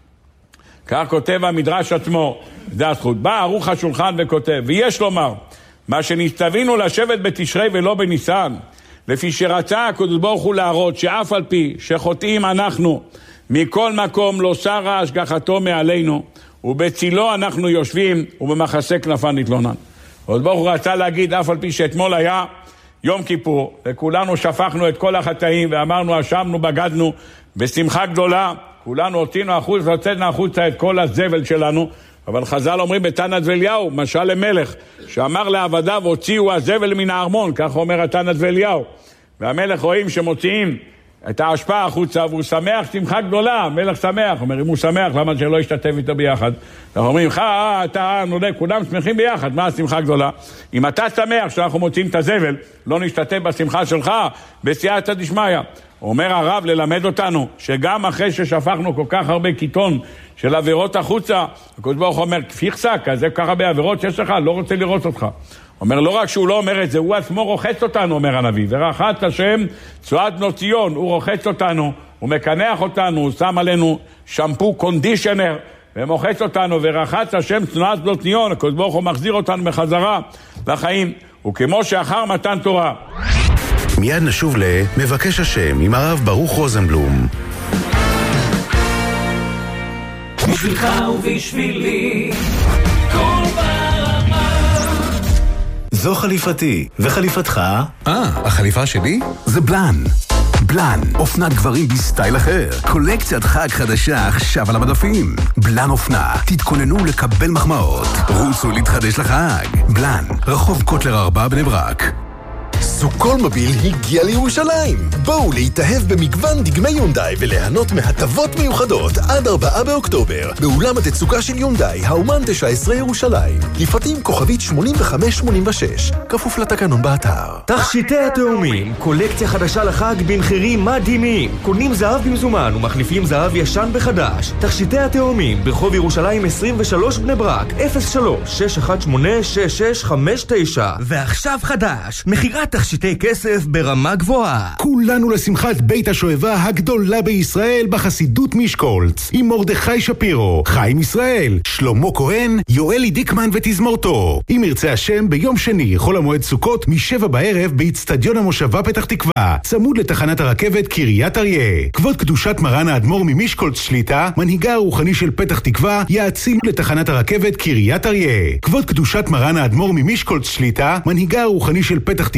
כך כותב המדרש עצמו, זה הזכות. בא ערוך השולחן וכותב, ויש לומר, מה שנצטווינו לשבת בתשרי ולא בניסן, לפי שרצה הקדוש ברוך הוא להראות שאף על פי שחוטאים אנחנו, מכל מקום לא סרה השגחתו מעלינו, ובצילו אנחנו יושבים ובמחסה כנפן נתלונן. הקדוש ברוך הוא רצה להגיד, אף על פי שאתמול היה יום כיפור, וכולנו שפכנו את כל החטאים ואמרנו, אשמנו, בגדנו, בשמחה גדולה, כולנו הוצאנו החוצה את כל הזבל שלנו, אבל חז"ל אומרים בתנת ואליהו, משל למלך, שאמר לעבדיו, הוציאו הזבל מן הארמון, כך אומר תנת ואליהו. והמלך רואים שמוציאים את ההשפעה החוצה, והוא שמח שמחה גדולה, המלך שמח. אומר, אם הוא שמח, למה שלא ישתתף איתו ביחד? אנחנו אומרים, אתה נודה, כולם שמחים ביחד, מה השמחה גדולה? אם אתה שמח שאנחנו מוציאים את הזבל, לא נשתתף בשמחה שלך, בסייעתא דשמיא. אומר הרב ללמד אותנו, שגם אחרי ששפכנו כל כך הרבה קיטון של עבירות החוצה, הקדוש ברוך הוא אומר, כפיכסה, כזה כל כך הרבה עבירות שיש לך, לא רוצה לראות אותך. אומר, לא רק שהוא לא אומר את זה, הוא עצמו רוחץ אותנו, אומר הנביא. ורחץ השם צועת בנות ציון, הוא רוחץ אותנו, הוא מקנח אותנו, הוא שם עלינו שמפו קונדישנר, ומוחץ אותנו, ורחץ השם צועת בנות ציון, הקדוש ברוך הוא מחזיר אותנו בחזרה לחיים. וכמו שאחר מתן תורה. מיד נשוב למבקש השם עם הרב ברוך רוזנבלום. בשבילך ובשבילי כל ברמה. זו חליפתי, וחליפתך? החליפה שלי? זה בלן. בלן, אופנת גברים בסטייל אחר. קולקציית חג חדשה עכשיו על המדפים. בלן אופנה, תתכוננו לקבל מחמאות. רוצו להתחדש לחג. בלן, רחוב קוטלר 4 בני ברק. סוכול מוביל הגיע לירושלים. בואו להתאהב במגוון דגמי יונדאי וליהנות מהטבות מיוחדות עד 4 באוקטובר באולם התצוקה של יונדאי, האומן 19 ירושלים. לפרטים כוכבית 8586, כפוף לתקנון באתר. תכשיטי התאומים, קולקציה חדשה לחג במחירים מדהימים. קונים זהב במזומן ומחליפים זהב ישן בחדש. תכשיטי התאומים ברחוב ירושלים 23 בני ברק, 03-618-6659. ועכשיו חדש, מחירת תכשיטי כסף ברמה גבוהה. כולנו לשמחת בית השואבה הגדולה בישראל בחסידות משקולץ, עם מרדכי שפירו, חיים ישראל, שלמה כהן, יואלי דיקמן ותזמורתו. אם ירצה השם, ביום שני חול המועד סוכות מ7 בערב באצטדיון המושבה פתח תקווה, צמוד לתחנת הרכבת קריית אריה. כבוד קדושת מרן האדמו"ר ממשקולץ שליטה, מנהיגה הרוחני של פתח תקווה, יעצים לתחנת הרכבת קריית אריה. כבוד קדושת מרן האדמו"ר ממשקולץ שליטה, מנהיגה הרוחני של פתח תקווה,